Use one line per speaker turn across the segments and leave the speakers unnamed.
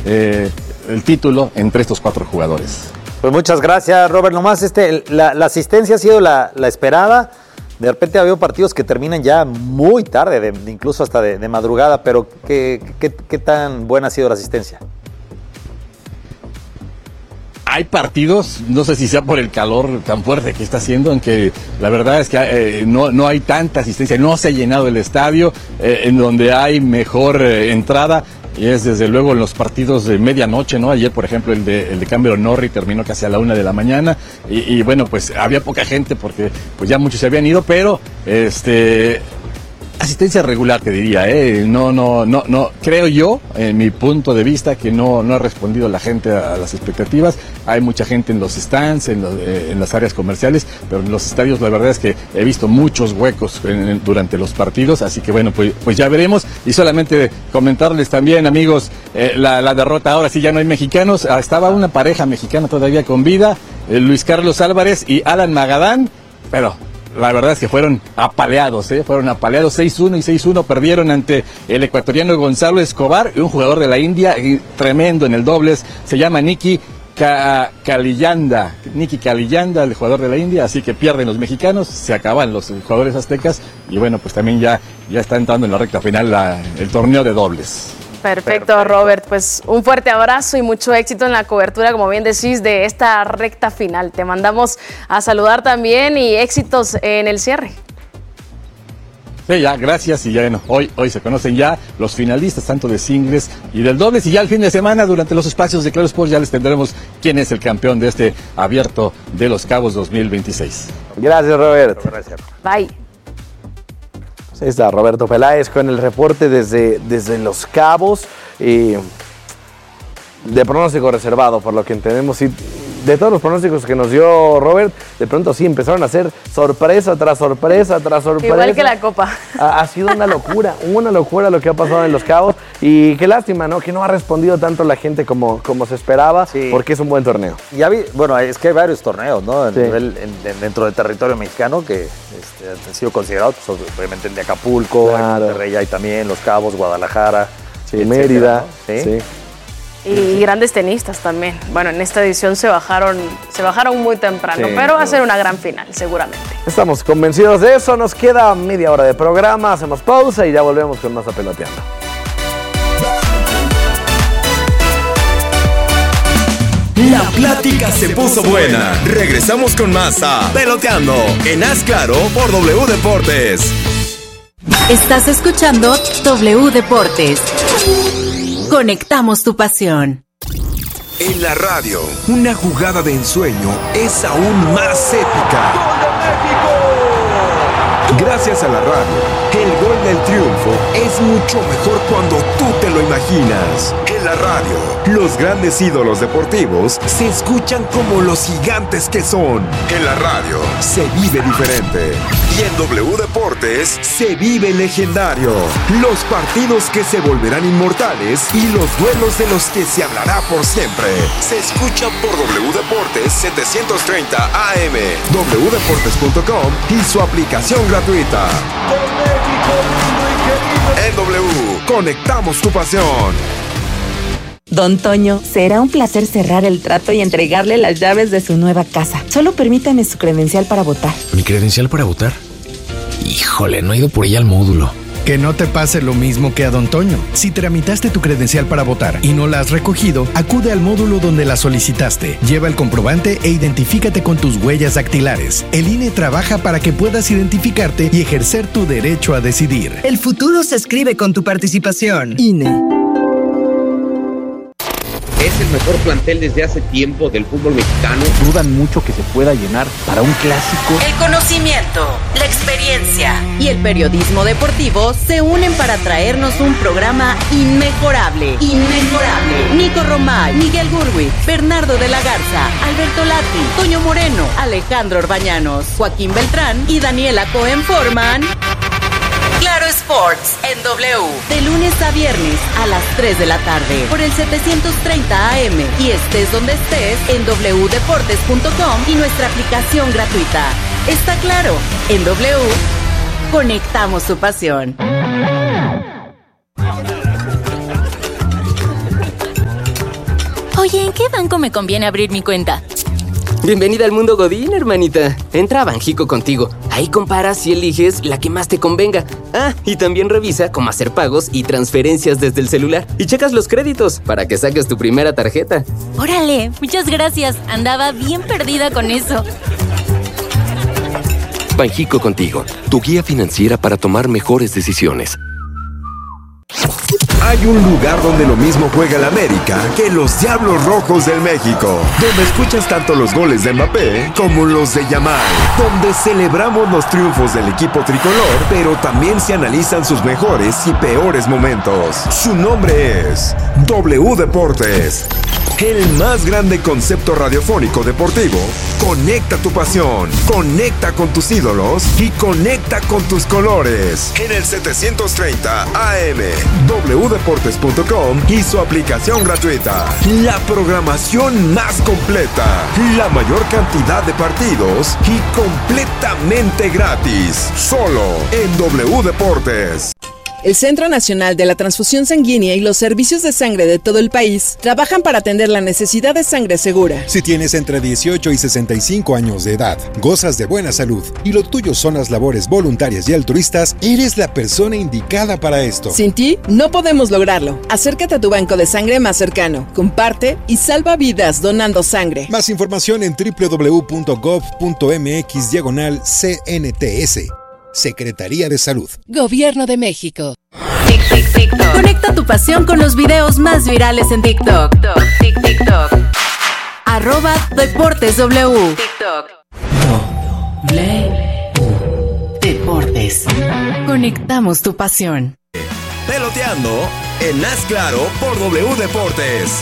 el título entre estos 4 jugadores.
Pues muchas gracias, Robert. Nomás la asistencia ha sido la esperada. De repente ha habido partidos que terminan ya muy tarde, incluso hasta de madrugada, pero ¿qué tan buena ha sido la asistencia?
Hay partidos, no sé si sea por el calor tan fuerte que está haciendo, en que la verdad es que no hay tanta asistencia, no se ha llenado el estadio, en donde hay mejor entrada. Y es desde luego en los partidos de medianoche, ¿no? Ayer, por ejemplo, el de Cameron Norrie terminó casi a la 1 de la mañana. Y bueno, pues había poca gente porque pues ya muchos se habían ido, pero asistencia regular, te diría, no, creo yo, en mi punto de vista, que no ha respondido la gente a las expectativas. Hay mucha gente en los stands, en las áreas comerciales, pero en los estadios la verdad es que he visto muchos huecos durante los partidos, así que bueno, pues ya veremos. Y solamente comentarles también, amigos, la derrota. Ahora sí ya no hay mexicanos, estaba una pareja mexicana todavía con vida, Luis Carlos Álvarez y Alan Magadán, pero la verdad es que fueron apaleados 6-1 y 6-1, perdieron ante el ecuatoriano Gonzalo Escobar y un jugador de la India tremendo en el dobles, se llama Nicky Kaliyanda, el jugador de la India, así que pierden los mexicanos, se acaban los jugadores aztecas y bueno, pues también ya está entrando en la recta final el torneo de dobles.
Perfecto, Robert, pues un fuerte abrazo y mucho éxito en la cobertura, como bien decís, de esta recta final. Te mandamos a saludar también y éxitos en el cierre.
Sí, ya, gracias, y ya bueno, hoy se conocen ya los finalistas, tanto de singles y del dobles, y ya el fin de semana, durante los espacios de Claro Sports, ya les tendremos quién es el campeón de este Abierto de Los Cabos 2026.
Gracias, Robert.
Gracias.
Bye.
Ahí está Roberto Peláez con el reporte desde Los Cabos. De pronóstico reservado, por lo que entendemos. Y de todos los pronósticos que nos dio Robert, de pronto sí empezaron a hacer sorpresa tras sorpresa tras sorpresa.
Igual que la Copa.
Ha sido una locura lo que ha pasado en Los Cabos. Y qué lástima, ¿no? Que no ha respondido tanto la gente como se esperaba, sí, porque es un buen torneo.
Bueno, es que hay varios torneos, ¿no?
Sí.
Dentro del territorio mexicano que han sido considerados, pues, obviamente el de Acapulco,
claro,
en Monterrey hay también, Los Cabos, Guadalajara,
sí, Mérida, ¿no? Sí.
Y grandes tenistas también. Bueno, en esta edición se bajaron muy temprano,
sí,
pero va a ser una gran final, seguramente.
Estamos convencidos de eso. Nos queda media hora de programa, hacemos pausa y ya volvemos con más Apeloteando.
La plática se puso buena. Regresamos con más a Peloteando en Haz Claro por W Deportes.
Estás escuchando W Deportes. Conectamos tu pasión.
En la radio, una jugada de ensueño es aún más épica. ¡Gol de México! Gracias a la radio, el gol del triunfo es mucho mejor cuando tú te lo imaginas. En la radio, los grandes ídolos deportivos se escuchan como los gigantes que son. En la radio, se vive diferente. Y en W Deportes, se vive legendario. Los partidos que se volverán inmortales y los duelos de los que se hablará por siempre. Se escuchan por W Deportes 730 AM, wdeportes.com y su aplicación gratuita. En W, conectamos tu pasión.
Don Toño, será un placer cerrar el trato y entregarle las llaves de su nueva casa. Solo permítame su credencial para votar.
¿Mi credencial para votar? Híjole, no he ido por ella al módulo.
Que no te pase lo mismo que a Don Toño. Si tramitaste tu credencial para votar y no la has recogido, acude al módulo donde la solicitaste. Lleva el comprobante e identifícate con tus huellas dactilares. El INE trabaja para que puedas identificarte y ejercer tu derecho a decidir.
El futuro se escribe con tu participación.
INE.
Es el mejor plantel desde hace tiempo del fútbol mexicano.
Dudan mucho que se pueda llenar para un clásico.
El conocimiento, la experiencia y el periodismo deportivo se unen para traernos un programa inmejorable. Nico Romay, Miguel Gurwitz, Bernardo de la Garza, Alberto Lati, Toño Moreno, Alejandro Orbañanos, Joaquín Beltrán y Daniela Cohen forman Claro Sports en W, de lunes a viernes a las 3 de la tarde por el 730 AM y estés donde estés en wdeportes.com y nuestra aplicación gratuita. Está claro, en W, conectamos tu pasión.
Oye, ¿en qué banco me conviene abrir mi cuenta?
Bienvenida al mundo Godín, hermanita. Entra a Banjico Contigo. Ahí comparas y eliges la que más te convenga. Ah, y también revisa cómo hacer pagos y transferencias desde el celular. Y checas los créditos para que saques tu primera tarjeta.
¡Órale! Muchas gracias. Andaba bien perdida con eso.
Banjico Contigo, tu guía financiera para tomar mejores decisiones. Hay un lugar donde lo mismo juega el América que los Diablos Rojos del México, donde escuchas tanto los goles de Mbappé como los de Yamal, donde celebramos los triunfos del equipo tricolor, pero también se analizan sus mejores y peores momentos. Su nombre es W Deportes. El más grande concepto radiofónico deportivo. Conecta tu pasión, conecta con tus ídolos y conecta con tus colores. En el 730 AM, wdeportes.com y su aplicación gratuita. La programación más completa, la mayor cantidad de partidos y completamente gratis. Solo en W Deportes.
El Centro Nacional de la Transfusión Sanguínea y los servicios de sangre de todo el país trabajan para atender la necesidad de sangre segura.
Si tienes entre 18 y 65 años de edad, gozas de buena salud y lo tuyo son las labores voluntarias y altruistas, eres la persona indicada para esto.
Sin ti, no podemos lograrlo. Acércate a tu banco de sangre más cercano, comparte y salva vidas donando sangre.
Más información en www.gov.mx/CNTS. Secretaría de Salud.
Gobierno de México.
TikTok. Conecta tu pasión con los videos más virales en TikTok. TikTok. @DeportesW. TikTok.
Deportes. Conectamos tu pasión.
Peloteando en Haz Claro por W Deportes.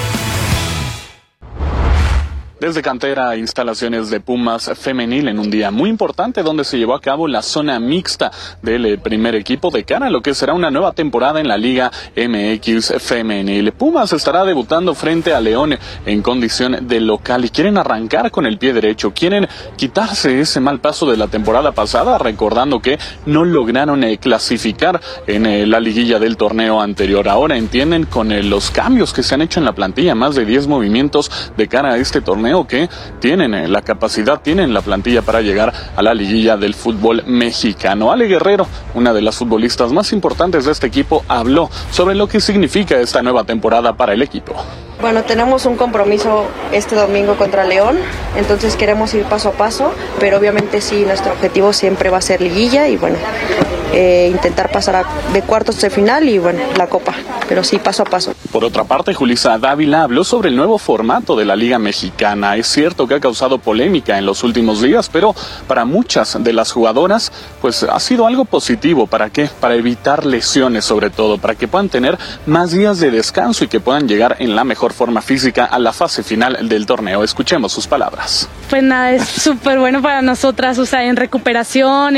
Desde cantera, instalaciones de Pumas femenil en un día muy importante donde se llevó a cabo la zona mixta del primer equipo de cara a lo que será una nueva temporada en la Liga MX femenil. Pumas estará debutando frente a León en condición de local y quieren arrancar con el pie derecho, quieren quitarse ese mal paso de la temporada pasada, recordando que no lograron clasificar en la liguilla del torneo anterior. Ahora entienden con los cambios que se han hecho en la plantilla, más de 10 movimientos de cara a este torneo, que tienen la capacidad, tienen la plantilla para llegar a la liguilla del fútbol mexicano. Ale Guerrero, una de las futbolistas más importantes de este equipo, habló sobre lo que significa esta nueva temporada para el equipo.
Bueno, tenemos un compromiso este domingo contra León, entonces queremos ir paso a paso, pero obviamente sí, nuestro objetivo siempre va a ser liguilla y bueno, intentar pasar de cuartos de final y bueno, la copa, pero sí paso a paso.
Por otra parte, Julissa Dávila habló sobre el nuevo formato de la Liga Mexicana. Es cierto que ha causado polémica en los últimos días, pero para muchas de las jugadoras, pues ha sido algo positivo. ¿Para qué? Para evitar lesiones sobre todo, para que puedan tener más días de descanso y que puedan llegar en la mejor forma física a la fase final del torneo. Escuchemos sus palabras.
Pues nada, es súper bueno para nosotras, o sea, en recuperación,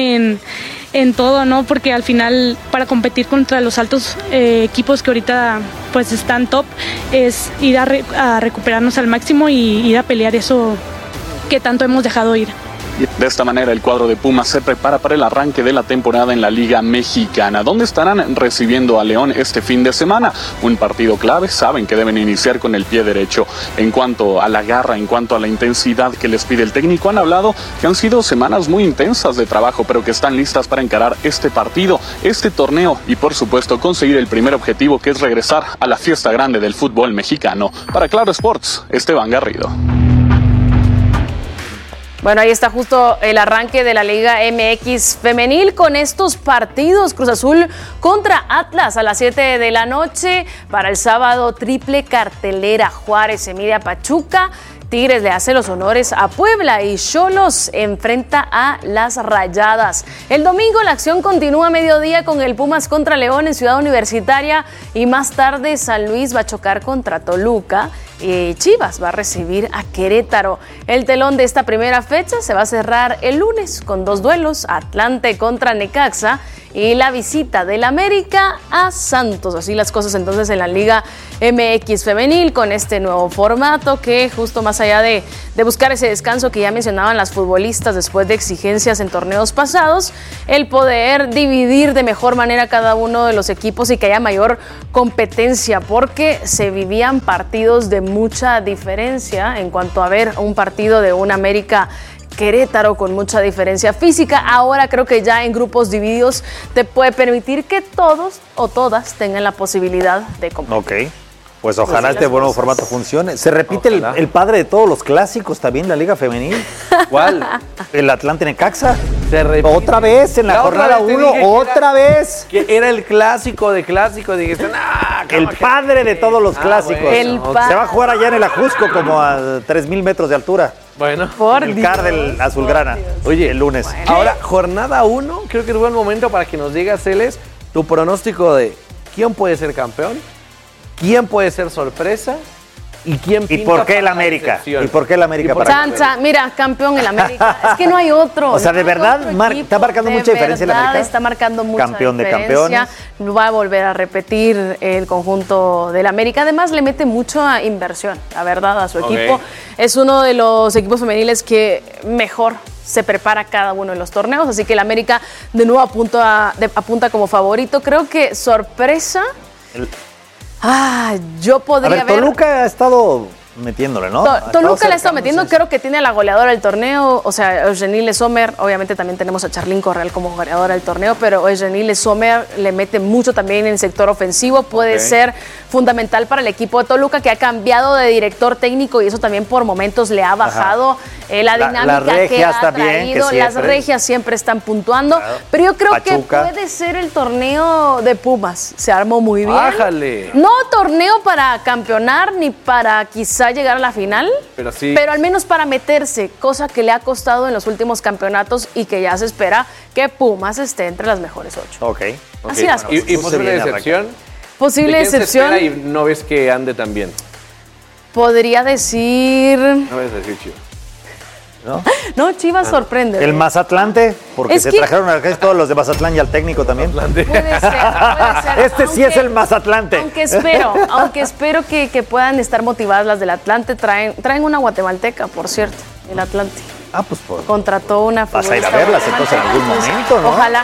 en todo, ¿no? Porque al final para competir contra los altos equipos que ahorita pues están top, es ir a recuperarnos al máximo y ir a pelear eso que tanto hemos dejado ir.
De esta manera, el cuadro de Pumas se prepara para el arranque de la temporada en la Liga Mexicana, donde estarán recibiendo a León este fin de semana. Un partido clave, saben que deben iniciar con el pie derecho. En cuanto a la garra, en cuanto a la intensidad que les pide el técnico, han hablado que han sido semanas muy intensas de trabajo, pero que están listas para encarar este partido, este torneo y, por supuesto, conseguir el primer objetivo, que es regresar a la fiesta grande del fútbol mexicano. Para Claro Sports, Esteban Garrido.
Bueno, ahí está justo el arranque de la Liga MX femenil con estos partidos. Cruz Azul contra Atlas a las 7 de la noche. Para el sábado, triple cartelera. Juárez se mide a Pachuca. Tigres le hace los honores a Puebla y Xolos enfrenta a las Rayadas. El domingo la acción continúa a mediodía con el Pumas contra León en Ciudad Universitaria y más tarde San Luis va a chocar contra Toluca y Chivas va a recibir a Querétaro. El telón de esta primera fecha se va a cerrar el lunes con dos duelos, Atlante contra Necaxa y la visita del América a Santos. Así las cosas entonces en la Liga MX femenil con este nuevo formato que justo más allá de buscar ese descanso que ya mencionaban las futbolistas después de exigencias en torneos pasados, el poder dividir de mejor manera cada uno de los equipos y que haya mayor competencia, porque se vivían partidos de mucha diferencia en cuanto a ver un partido de un América Querétaro con mucha diferencia física. Ahora creo que ya en grupos divididos te puede permitir que todos o todas tengan la posibilidad de competir.
Ok. Pues ojalá este nuevo formato funcione. Se repite el padre de todos los clásicos también, la Liga Femenil.
¿Cuál?
El Atlante Necaxa.
Se repite.
Otra vez en la jornada 1, otra vez.
Que era el clásico de clásicos. Dijiste,
el padre de todos los clásicos.
Bueno.
Se va a jugar allá en el Ajusco, como a 3,000 metros de altura.
Bueno.
El CAR del Azulgrana. Oye, el lunes.
Bueno. Ahora, jornada 1, creo que es buen momento para que nos digas, Celes, tu pronóstico de quién puede ser campeón, quién puede ser sorpresa y quién pinta.
¿Y por qué el América? ¿Y por qué el América para
Chancha, mira, campeón el América. Es que no hay otro.
O sea, de verdad está marcando mucha diferencia el América.
Está marcando mucha
campeón
diferencia.
De campeones.
Va a volver a repetir el conjunto del América. Además, le mete mucha inversión, la verdad, a su equipo. Es uno de los equipos femeniles que mejor se prepara cada uno de los torneos. Así que el América de nuevo apunta como favorito. Creo que sorpresa. Yo podría ver.
Toluca ha estado metiéndole, ¿no?
Toluca le ha estado metiendo, creo que tiene a la goleadora del torneo, o sea, Eugenie Sommer. Obviamente también tenemos a Charlín Corral como goleadora del torneo, pero Eugenie Sommer le mete mucho también en el sector ofensivo. Puede ser fundamental para el equipo de Toluca, que ha cambiado de director técnico y eso también por momentos le ha bajado la dinámica que ha traído. Las regias siempre están puntuando, pero yo creo que puede ser el torneo de Pumas. Se armó muy bien.
¡Bájale!
No torneo para campeonar ni para quizá llegar a la final, pero al menos para meterse, cosa que le ha costado en los últimos campeonatos y que ya se espera que Pumas esté entre las mejores 8.
Ok.
Así las cosas.
¿Y posible decepción?
Posible decepción.
Se espera y no ves que ande tan bien?
Podría decir.
No ves decir Chivas.
No, Chivas sorprende.
¿El Mazatlante? Porque se trajeron a todos los de Mazatlán y al técnico también.
Puede ser.
Este sí es el Mazatlante.
Aunque espero que puedan estar motivadas las del Atlante. Traen una guatemalteca, por cierto, el Atlante.
Pues
contrató una
vas a ir a verlas entonces en algún momento, ¿no?
Ojalá.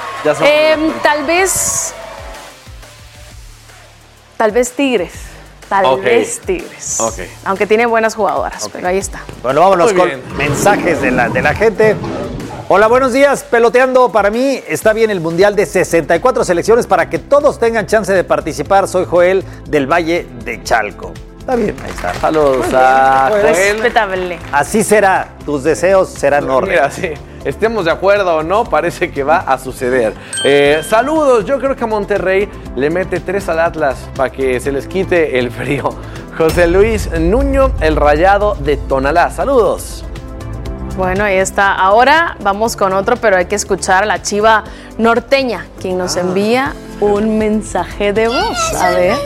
Tal vez Tigres. Tal vez Tigres. Aunque tiene buenas jugadoras, pero ahí está.
Bueno, vámonos con mensajes de la gente. Hola, buenos días. Peloteando, para mí está bien el Mundial de 64 selecciones para que todos tengan chance de participar. Soy Joel del Valle de Chalco. Está bien, ahí está.
Saludos a Joel.
Respetable.
Así será. Tus deseos serán orden.
Mira, sí. Estemos de acuerdo o no, parece que va a suceder. Saludos, yo creo que a Monterrey le mete 3 al Atlas para que se les quite el frío. José Luis Nuño, el Rayado de Tonalá. Saludos.
Bueno, ahí está. Ahora vamos con otro, pero hay que escuchar a la Chiva norteña, quien nos envía un mensaje de voz. A ver.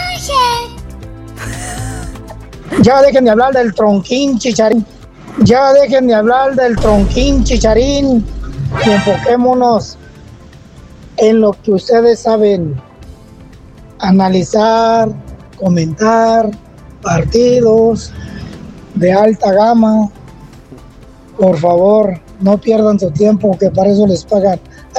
Ya dejen de hablar del tronquín Chicharín. Ya dejen de hablar del tronquín Chicharín y enfoquémonos en lo que ustedes saben. Analizar, comentar partidos de alta gama. Por favor, no pierdan su tiempo, que para eso les pagan.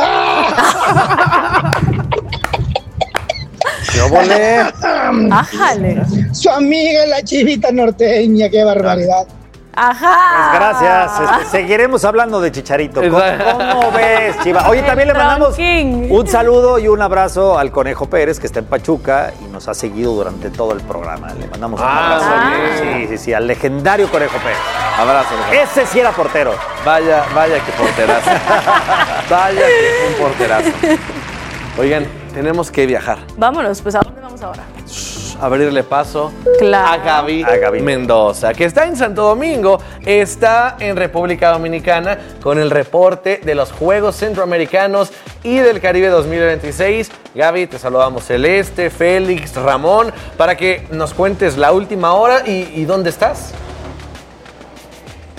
Yo volé.
Ájale.
Su amiga la Chivita norteña, qué barbaridad.
Ajá.
Pues gracias. Seguiremos hablando de Chicharito. ¿Cómo ves, Chiva? Oye, también le mandamos un saludo y un abrazo al Conejo Pérez, que está en Pachuca y nos ha seguido durante todo el programa. Le mandamos un abrazo. Sí, al legendario Conejo Pérez.
Abrazo.
Ese sí era portero.
Vaya que porterazo. Vaya que un porterazo. Oigan, tenemos que viajar.
Vámonos, pues ¿a dónde vamos ahora?
Abrirle paso
a
Gaby Mendoza, que está en Santo Domingo, está en República Dominicana con el reporte de los Juegos Centroamericanos y del Caribe 2026. Gaby, te saludamos Celeste, Félix, Ramón, para que nos cuentes la última hora y dónde estás.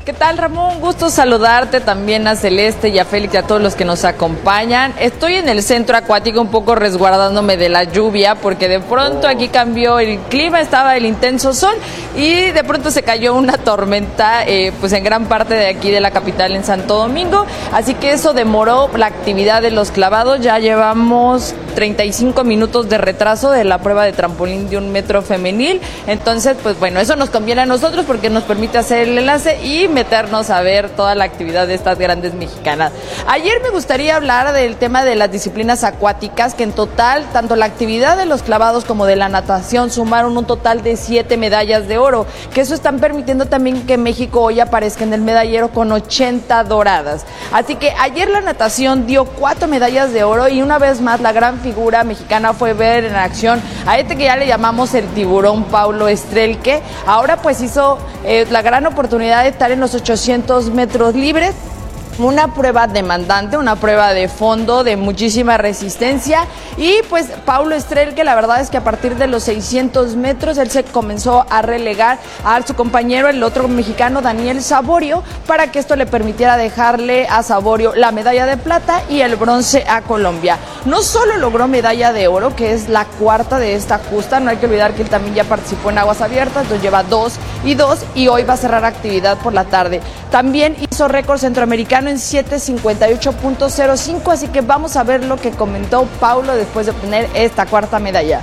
¿Qué tal, Ramón? Un gusto saludarte, también a Celeste y a Félix y a todos los que nos acompañan. Estoy en el centro acuático un poco resguardándome de la lluvia porque de pronto aquí cambió el clima, estaba el intenso sol y de pronto se cayó una tormenta pues en gran parte de aquí de la capital, en Santo Domingo, así que eso demoró la actividad de los clavados. Ya llevamos 35 minutos de retraso de la prueba de trampolín de 1 metro femenil, entonces pues bueno, eso nos conviene a nosotros porque nos permite hacer el enlace y meternos a ver toda la actividad de estas grandes mexicanas. Ayer me gustaría hablar del tema de las disciplinas acuáticas, que en total, tanto la actividad de los clavados como de la natación sumaron un total de 7 medallas de oro, que eso están permitiendo también que México hoy aparezca en el medallero con 80 doradas. Así que ayer la natación dio 4 medallas de oro y una vez más la gran figura mexicana fue ver en acción a este que ya le llamamos el tiburón, Paulo Estrelke. Ahora pues hizo la gran oportunidad de estar en los 800 metros libres, una prueba demandante, una prueba de fondo, de muchísima resistencia, y pues Paulo Estrelke, la verdad es que a partir de los 600 metros él se comenzó a relegar a su compañero, el otro mexicano, Daniel Saborio, para que esto le permitiera dejarle a Saborio la medalla de plata y el bronce a Colombia. No solo logró medalla de oro, que es la cuarta de esta justa, no hay que olvidar que él también ya participó en aguas abiertas, entonces lleva 2 y 2 y hoy va a cerrar actividad por la tarde. También hizo récord centroamericano en 7:58.05, así que vamos a ver lo que comentó Paulo después de obtener esta cuarta medalla.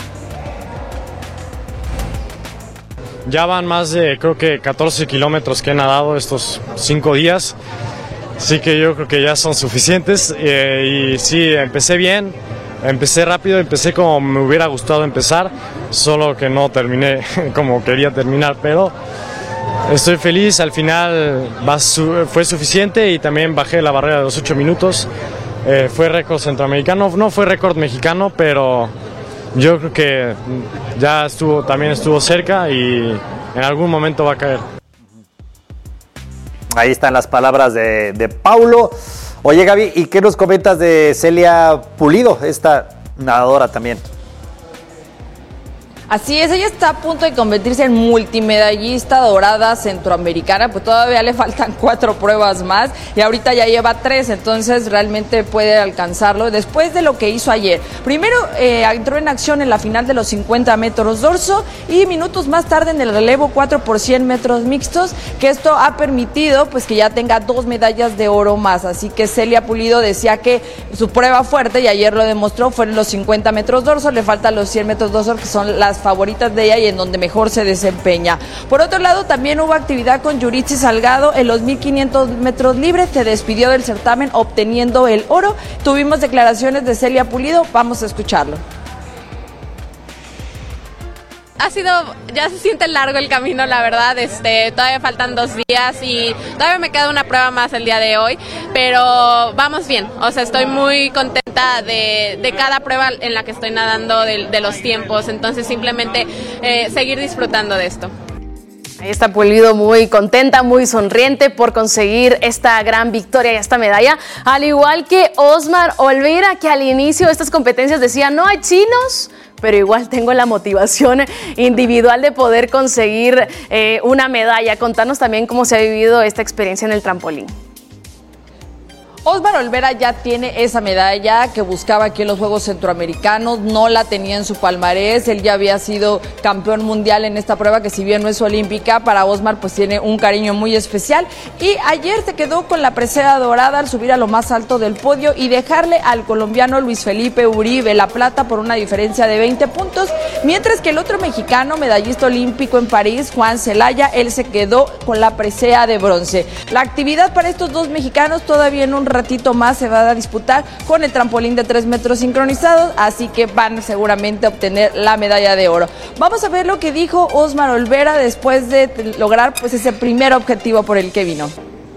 Ya van más de, creo que 14 kilómetros que he nadado estos 5 días, así que yo creo que ya son suficientes. Y sí, empecé bien, empecé rápido, empecé como me hubiera gustado empezar, solo que no terminé como quería terminar, pero estoy feliz. Al final fue suficiente y también bajé la barrera de los 8 minutos. Fue récord centroamericano, no fue récord mexicano, pero yo creo que ya también estuvo cerca y en algún momento va a caer.
Ahí están las palabras de Paulo. Oye, Gaby, ¿y qué nos comentas de Celia Pulido, esta nadadora también?
Así es, ella está a punto de convertirse en multimedallista dorada centroamericana, pues todavía le faltan 4 pruebas más y ahorita ya lleva 3, entonces realmente puede alcanzarlo después de lo que hizo ayer. Primero entró en acción en la final de los 50 metros dorso y minutos más tarde en el relevo 4 por 100 metros mixtos, que esto ha permitido pues que ya tenga 2 medallas de oro más, así que Celia Pulido decía que su prueba fuerte, y ayer lo demostró, fueron los 50 metros dorso, le faltan los 100 metros dorso, que son las favoritas de ella y en donde mejor se desempeña. Por otro lado, también hubo actividad con Yurichi Salgado en los 1500 metros libres, se despidió del certamen obteniendo el oro. Tuvimos declaraciones de Celia Pulido, vamos a escucharlo.
Ya se siente largo el camino, la verdad, todavía faltan 2 días y todavía me queda una prueba más el día de hoy, pero vamos bien, o sea, estoy muy contenta de cada prueba en la que estoy nadando, de los tiempos, entonces simplemente seguir disfrutando de esto.
Ahí está Pulido, muy contenta, muy sonriente por conseguir esta gran victoria y esta medalla, al igual que Osmar Olvera, que al inicio de estas competencias decía, no hay chinos, pero igual tengo la motivación individual de poder conseguir una medalla. Contanos también cómo se ha vivido esta experiencia en el trampolín.
Osmar Olvera ya tiene esa medalla que buscaba aquí en los Juegos Centroamericanos, no la tenía en su palmarés, él ya había sido campeón mundial en esta prueba que si bien no es olímpica, para Osmar pues tiene un cariño muy especial y ayer se quedó con la presea dorada al subir a lo más alto del podio y dejarle al colombiano Luis Felipe Uribe la plata por una diferencia de 20 puntos, mientras que el otro mexicano medallista olímpico en París, Juan Celaya, él se quedó con la presea de bronce. La actividad para estos dos mexicanos todavía en un ratito más se va a disputar con el trampolín de 3 metros sincronizados, así que van seguramente a obtener la medalla de oro. Vamos a ver lo que dijo Osmar Olvera después de lograr pues ese primer objetivo por el que vino.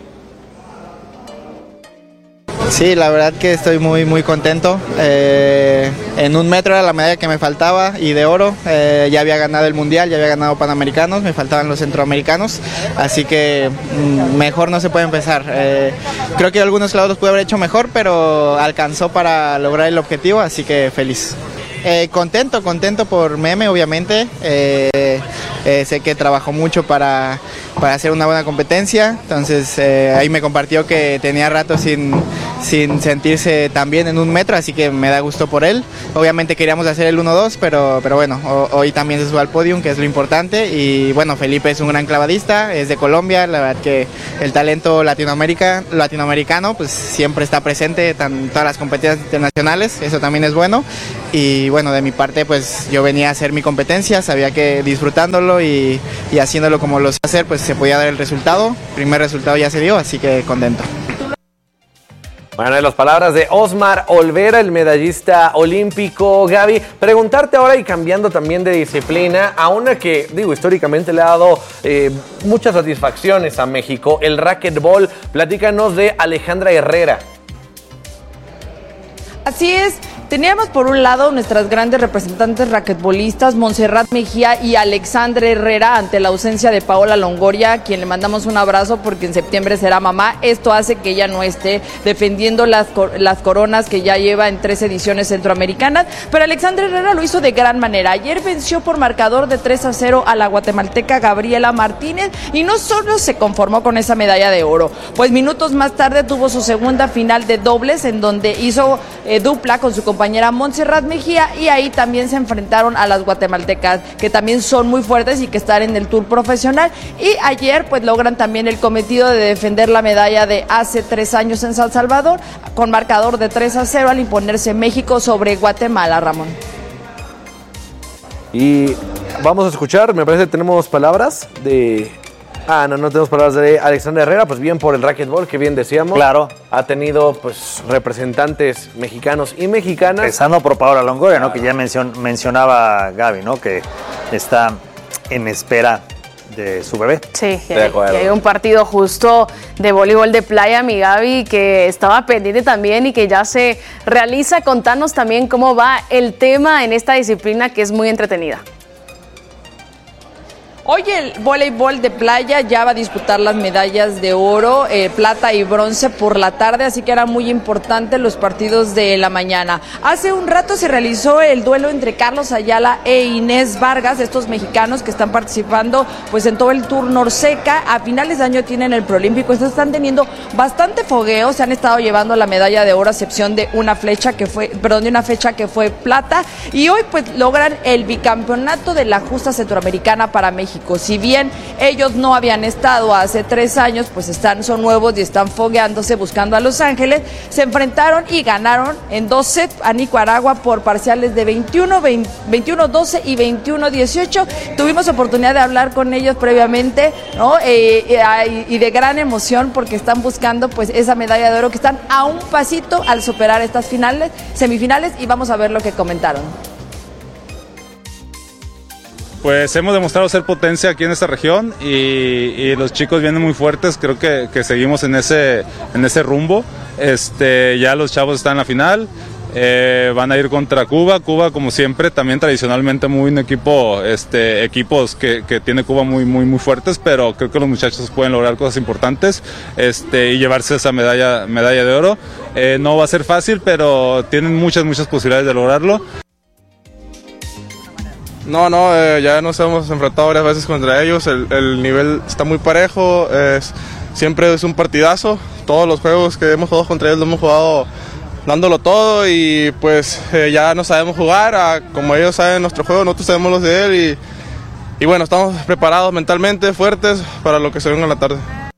Sí, la verdad que estoy muy contento. En 1 metro era la medalla que me faltaba y de oro. Ya había ganado el mundial, ya había ganado panamericanos, me faltaban los centroamericanos, así que mejor no se puede empezar. Creo que algunos clavados pude haber hecho mejor, pero alcanzó para lograr el objetivo, así que feliz. Contento por Meme, obviamente. Sé que trabajó mucho para hacer una buena competencia, entonces ahí me compartió que tenía rato sin sentirse tan bien en 1 metro, así que me da gusto por él. Obviamente queríamos hacer el 1-2, pero bueno, hoy también se sube al podium, que es lo importante. Y bueno, Felipe es un gran clavadista, es de Colombia, la verdad que el talento latinoamericano pues siempre está presente en todas las competencias internacionales, eso también es bueno. Y bueno, de mi parte pues yo venía a hacer mi competencia, sabía que disfrutándolo y haciéndolo como lo sé hacer, pues se podía dar el resultado. El primer resultado ya se dio, así que contento.
Bueno, de las palabras de Osmar Olvera, el medallista olímpico. Gaby, preguntarte ahora y cambiando también de disciplina, a una que, históricamente le ha dado muchas satisfacciones a México, el racquetball. Platícanos de Alejandra Herrera.
Así es. Teníamos por un lado nuestras grandes representantes raquetbolistas, Montserrat Mejía y Alexandra Herrera, ante la ausencia de Paola Longoria, a quien le mandamos un abrazo porque en septiembre será mamá. Esto hace que ella no esté defendiendo las coronas que ya lleva en 3 ediciones centroamericanas, pero Alexandra Herrera lo hizo de gran manera. Ayer venció por marcador de 3-0 a la guatemalteca Gabriela Martínez y no solo se conformó con esa medalla de oro, pues minutos más tarde tuvo su segunda final de dobles, en donde hizo dupla con su compañera Montserrat Mejía, y ahí también se enfrentaron a las guatemaltecas, que también son muy fuertes y que están en el tour profesional. Y ayer pues logran también el cometido de defender la medalla de hace 3 años en San Salvador, con marcador de 3-0 al imponerse México sobre Guatemala, Ramón.
Y vamos a escuchar, me parece que tenemos palabras de... no tenemos palabras de Alexandra Herrera, pues bien por el racquetball, que bien decíamos.
Claro.
Ha tenido pues representantes mexicanos y mexicanas.
Empezando por Paola Longoria, ¿no? Que ya mencionaba Gaby, ¿no? Que está en espera de su bebé.
Sí, y hay un partido justo de voleibol de playa, mi Gaby, que estaba pendiente también y que ya se realiza. Contanos también cómo va el tema en esta disciplina que es muy entretenida.
Hoy el voleibol de playa ya va a disputar las medallas de oro, plata y bronce por la tarde, así que eran muy importantes los partidos de la mañana. Hace un rato se realizó el duelo entre Carlos Ayala e Inés Vargas, estos mexicanos que están participando pues en todo el Tour Norseca. A finales de año tienen el Preolímpico, están teniendo bastante fogueo, se han estado llevando la medalla de oro a excepción de una fecha que fue plata, y hoy pues logran el bicampeonato de la justa centroamericana para México. Si bien ellos no habían estado hace 3 años, pues son nuevos y están fogueándose buscando a Los Ángeles. Se enfrentaron y ganaron en 2 sets a Nicaragua por parciales de 21-12 y 21-18. Tuvimos oportunidad de hablar con ellos previamente, ¿no? Y de gran emoción porque están buscando pues esa medalla de oro, que están a un pasito al superar estas semifinales, y vamos a ver lo que comentaron.
Pues hemos demostrado ser potencia aquí en esta región y los chicos vienen muy fuertes, creo que seguimos en ese rumbo. Ya los chavos están en la final, van a ir contra Cuba como siempre, también tradicionalmente muy un equipos que tiene Cuba muy fuertes, pero creo que los muchachos pueden lograr cosas importantes y llevarse esa medalla de oro. No va a ser fácil, pero tienen muchas posibilidades de lograrlo.
Ya nos hemos enfrentado varias veces contra ellos, el nivel está muy parejo, siempre es un partidazo, todos los juegos que hemos jugado contra ellos lo hemos jugado dándolo todo y pues ya no sabemos jugar, como ellos saben nuestro juego, nosotros sabemos los de él y bueno, estamos preparados mentalmente, fuertes para lo que se venga en la tarde.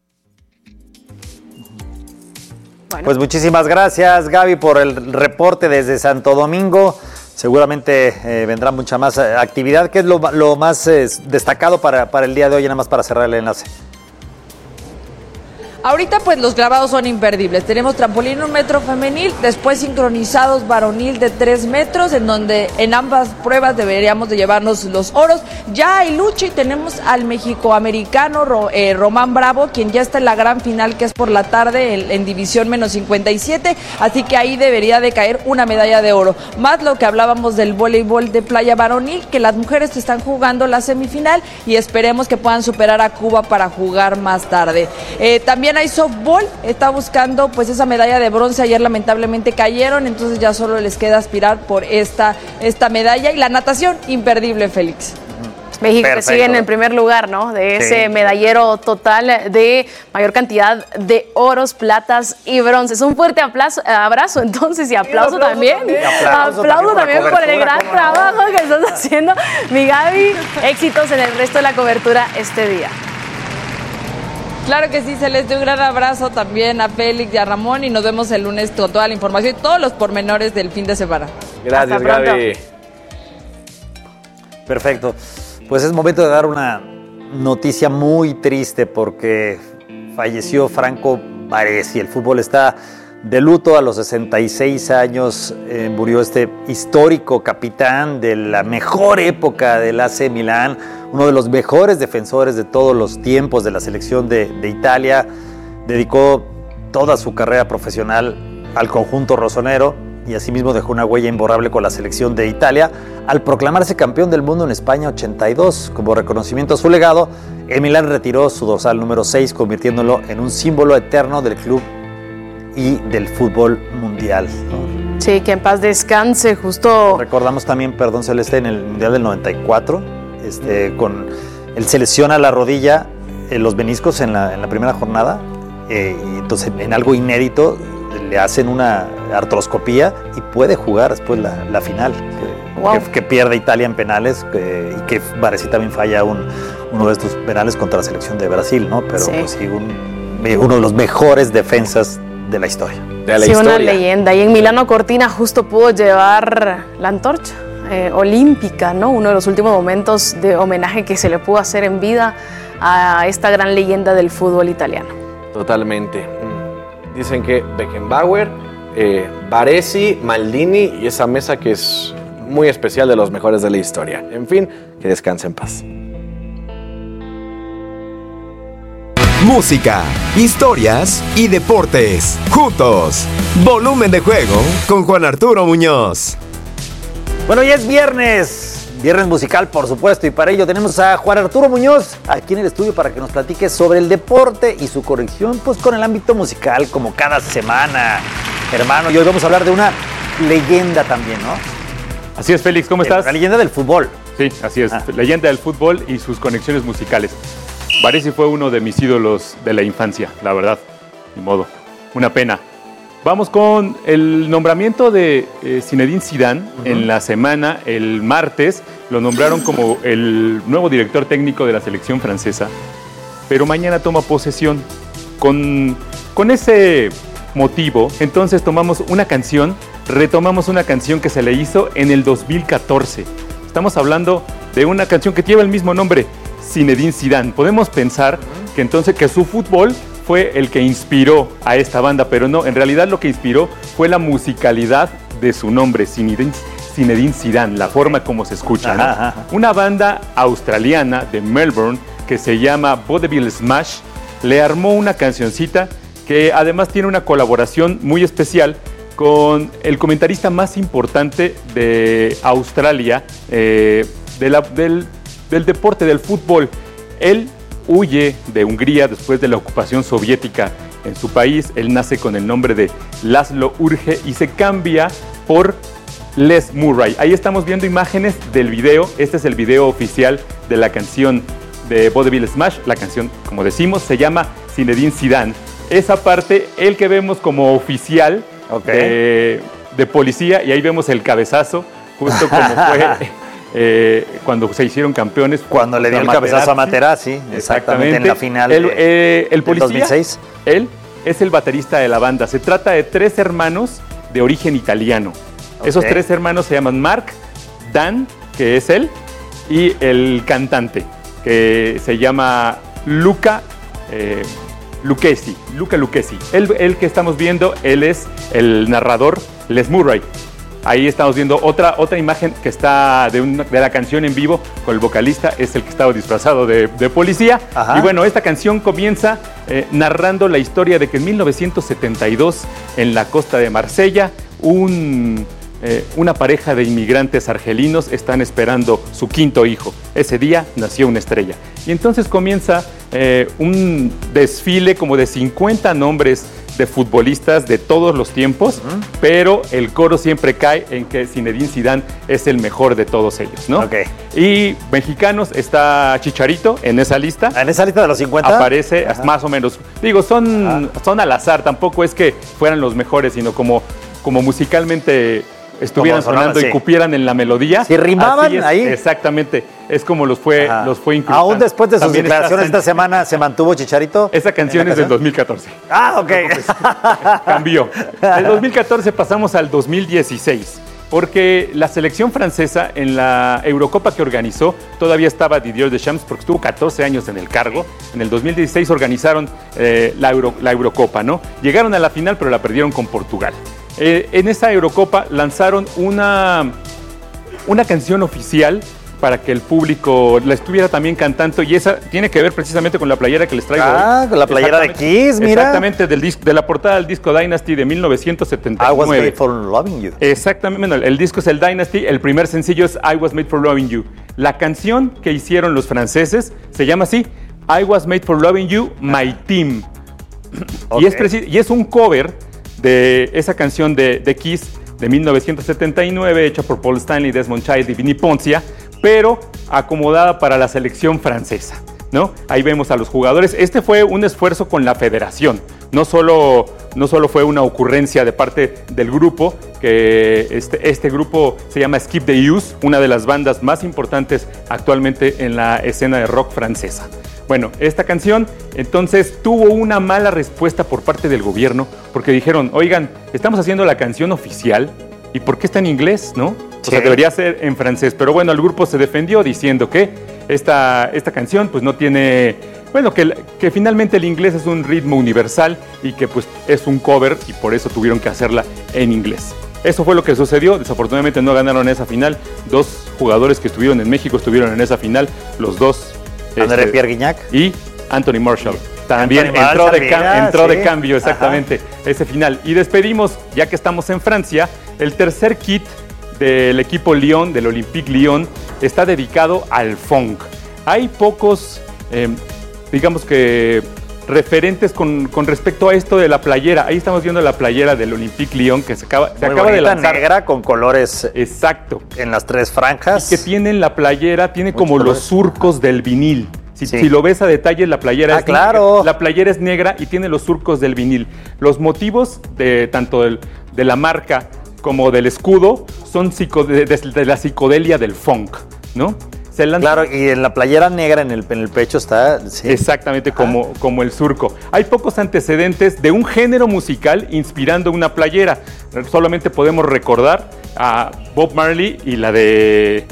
Pues muchísimas gracias, Gaby, por el reporte desde Santo Domingo. Seguramente vendrá mucha más actividad. ¿Qué es lo más destacado para el día de hoy, nada más para cerrar el enlace?
Ahorita pues los clavados son imperdibles. Tenemos trampolín 1 metro femenil, después sincronizados varonil de 3 metros, en donde en ambas pruebas deberíamos de llevarnos los oros. Ya hay lucha y tenemos al mexicoamericano Román Bravo, quien ya está en la gran final, que es por la tarde en división menos 57, así que ahí debería de caer una medalla de oro. Más lo que hablábamos del voleibol de playa varonil, que las mujeres están jugando la semifinal y esperemos que puedan superar a Cuba para jugar más tarde. También también hay softball, está buscando pues esa medalla de bronce, ayer lamentablemente cayeron, entonces ya solo les queda aspirar por esta medalla. Y la natación, imperdible, Félix.
México
Perfecto.
que sigue en el primer lugar, ¿no? De ese medallero total de mayor cantidad de oros, platas y bronces. Un fuerte abrazo entonces y aplauso también. Aplauso también por el gran trabajo que estás haciendo, mi Gaby. Éxitos en el resto de la cobertura este día.
Claro que sí, Celeste, un gran abrazo también a Félix y a Ramón y nos vemos el lunes con toda la información y todos los pormenores del fin de semana.
Gracias, Gaby.
Perfecto. Pues es momento de dar una noticia muy triste porque falleció Franco Baresi. El fútbol está de luto a los 66 años. Murió este histórico capitán de la mejor época del AC Milán, uno de los mejores defensores de todos los tiempos de la selección de Italia. Dedicó toda su carrera profesional al conjunto rosonero y asimismo dejó una huella imborrable con la selección de Italia al proclamarse campeón del mundo en España 82. Como reconocimiento a su legado, el Milán retiró su dorsal número 6, convirtiéndolo en un símbolo eterno del club y del fútbol mundial.
Sí, que en paz descanse, justo.
Recordamos también, perdón, Celeste, en el Mundial del 94, él se lesiona la rodilla, los meniscos en la primera jornada, y entonces en algo inédito le hacen una artroscopía y puede jugar después la final, que pierde Italia en penales, y que Baresi también falla uno de estos penales contra la selección de Brasil, ¿no? Pero sí, pues, sí, uno de los mejores defensas de la historia.
Una leyenda. Y en Milano Cortina justo pudo llevar la antorcha olímpica, ¿no? Uno de los últimos momentos de homenaje que se le pudo hacer en vida a esta gran leyenda del fútbol italiano.
Totalmente. Dicen que Beckenbauer, Baresi, Maldini y esa mesa que es muy especial, de los mejores de la historia. En fin, que descanse en paz.
Música, historias y deportes. Juntos. Volumen de juego con Juan Arturo Muñoz.
Bueno, ya es viernes musical, por supuesto, y para ello tenemos a Juan Arturo Muñoz aquí en el estudio para que nos platique sobre el deporte y su conexión pues con el ámbito musical, como cada semana, hermano. Y hoy vamos a hablar de una leyenda también, ¿no?
Así es, Félix, ¿cómo estás?
La leyenda del fútbol.
Sí, así es, leyenda del fútbol y sus conexiones musicales. Baresi fue uno de mis ídolos de la infancia, la verdad, ni modo, una pena. Vamos con el nombramiento de Zinedine Zidane. En la semana, el martes, lo nombraron como el nuevo director técnico de la selección francesa, pero mañana toma posesión. Con ese motivo, entonces retomamos una canción que se le hizo en el 2014. Estamos hablando de una canción que lleva el mismo nombre, Zinedine Zidane. Podemos pensar que entonces que su fútbol fue el que inspiró a esta banda, pero no, en realidad lo que inspiró fue la musicalidad de su nombre, Zinedine Zidane, la forma como se escucha, ¿no? Una banda australiana de Melbourne que se llama Vaudeville Smash le armó una cancioncita que además tiene una colaboración muy especial con el comentarista más importante de Australia, del deporte, del fútbol. Él huye de Hungría después de la ocupación soviética en su país. Él nace con el nombre de Laszlo Urge y se cambia por Les Murray. Ahí estamos viendo imágenes del video. Este es el video oficial de la canción de Vaudeville Smash. La canción, como decimos, se llama Zinedine Zidane. Esa parte, el que vemos como oficial de policía, y ahí vemos el cabezazo, justo como fue cuando se hicieron campeones.
Cuando le dio el cabezazo a Materazzi, exactamente en la final
el policía,
2006.
Él es el baterista de la banda. Se trata de 3 hermanos de origen italiano. Esos 3 hermanos se llaman Mark, Dan, que es él, y el cantante, que se llama Luca Lucchesi. El que estamos viendo, él es el narrador Les Murray. Ahí estamos viendo otra imagen que está de la canción en vivo con el vocalista, es el que estaba disfrazado de policía. Y bueno, esta canción comienza narrando la historia de que en 1972, en la costa de Marsella, una pareja de inmigrantes argelinos están esperando su 5º hijo. Ese día nació una estrella. Y entonces comienza un desfile como de 50 nombres de futbolistas de todos los tiempos, pero el coro siempre cae en que Zinedine Zidane es el mejor de todos ellos, ¿no?
Ok.
Y mexicanos está Chicharito en esa lista.
¿En esa lista de los 50?
Aparece más o menos. Digo, son al azar, tampoco es que fueran los mejores, sino como musicalmente estuvieran sonando y cupieran en la melodía.
Si rimaban ahí.
Exactamente. Es como los fue incluyendo.
Aún después de sus declaraciones esta semana, ¿se mantuvo Chicharito?
Esa canción es del 2014.
Ok.
Cambió. Del 2014 pasamos al 2016. Porque la selección francesa en la Eurocopa que organizó todavía estaba Didier Deschamps porque estuvo 14 años en el cargo. En el 2016 organizaron la Eurocopa, ¿no? Llegaron a la final, pero la perdieron con Portugal. En esa Eurocopa lanzaron una canción oficial para que el público la estuviera también cantando, y esa tiene que ver precisamente con la playera que les traigo hoy.
Con la playera de Kiss, mira.
Exactamente, de la portada del disco Dynasty de 1979.
I Was Made for Loving You.
Exactamente, bueno, el disco es el Dynasty, el primer sencillo es I Was Made for Loving You. La canción que hicieron los franceses se llama así, I Was Made for Loving You, My Team. Okay. Y es un cover de esa canción de Kiss de 1979, hecha por Paul Stanley, Desmond Child y Vinnie Poncia, pero acomodada para la selección francesa, ¿no? Ahí vemos a los jugadores. Este fue un esfuerzo con la federación, no solo fue una ocurrencia de parte del grupo, que este grupo se llama Skip the Use, una de las bandas más importantes actualmente en la escena de rock francesa. Bueno, esta canción entonces tuvo una mala respuesta por parte del gobierno, porque dijeron, oigan, estamos haciendo la canción oficial, ¿y por qué está en inglés, no? O sea, debería ser en francés. Pero bueno, el grupo se defendió diciendo que esta canción pues no tiene... Bueno, que finalmente el inglés es un ritmo universal y que pues es un cover y por eso tuvieron que hacerla en inglés. Eso fue lo que sucedió. Desafortunadamente no ganaron esa final. Dos jugadores que estuvieron en México estuvieron en esa final. Los dos...
André Pierre Guignac.
Y Anthony Marshall. También entró de cambio, exactamente, ese final. Y despedimos, ya que estamos en Francia, el tercer kit del equipo Lyon, del Olympique Lyon, está dedicado al funk. Hay pocos, digamos que, referentes con respecto a esto de la playera. Ahí estamos viendo la playera del Olympique Lyon que se acaba de lanzar.
Negra con colores.
Exacto.
En las tres franjas.
Y que tiene en la playera, tiene como los surcos del vinil. Si lo ves a detalle, la playera es negra. La playera es negra y tiene los surcos del vinil. Los motivos de tanto de la marca como del escudo son de la psicodelia del funk, ¿no?
Claro, y en la playera negra en el pecho está... Sí.
Exactamente, como el surco. Hay pocos antecedentes de un género musical inspirando una playera. Solamente podemos recordar a Bob Marley y la de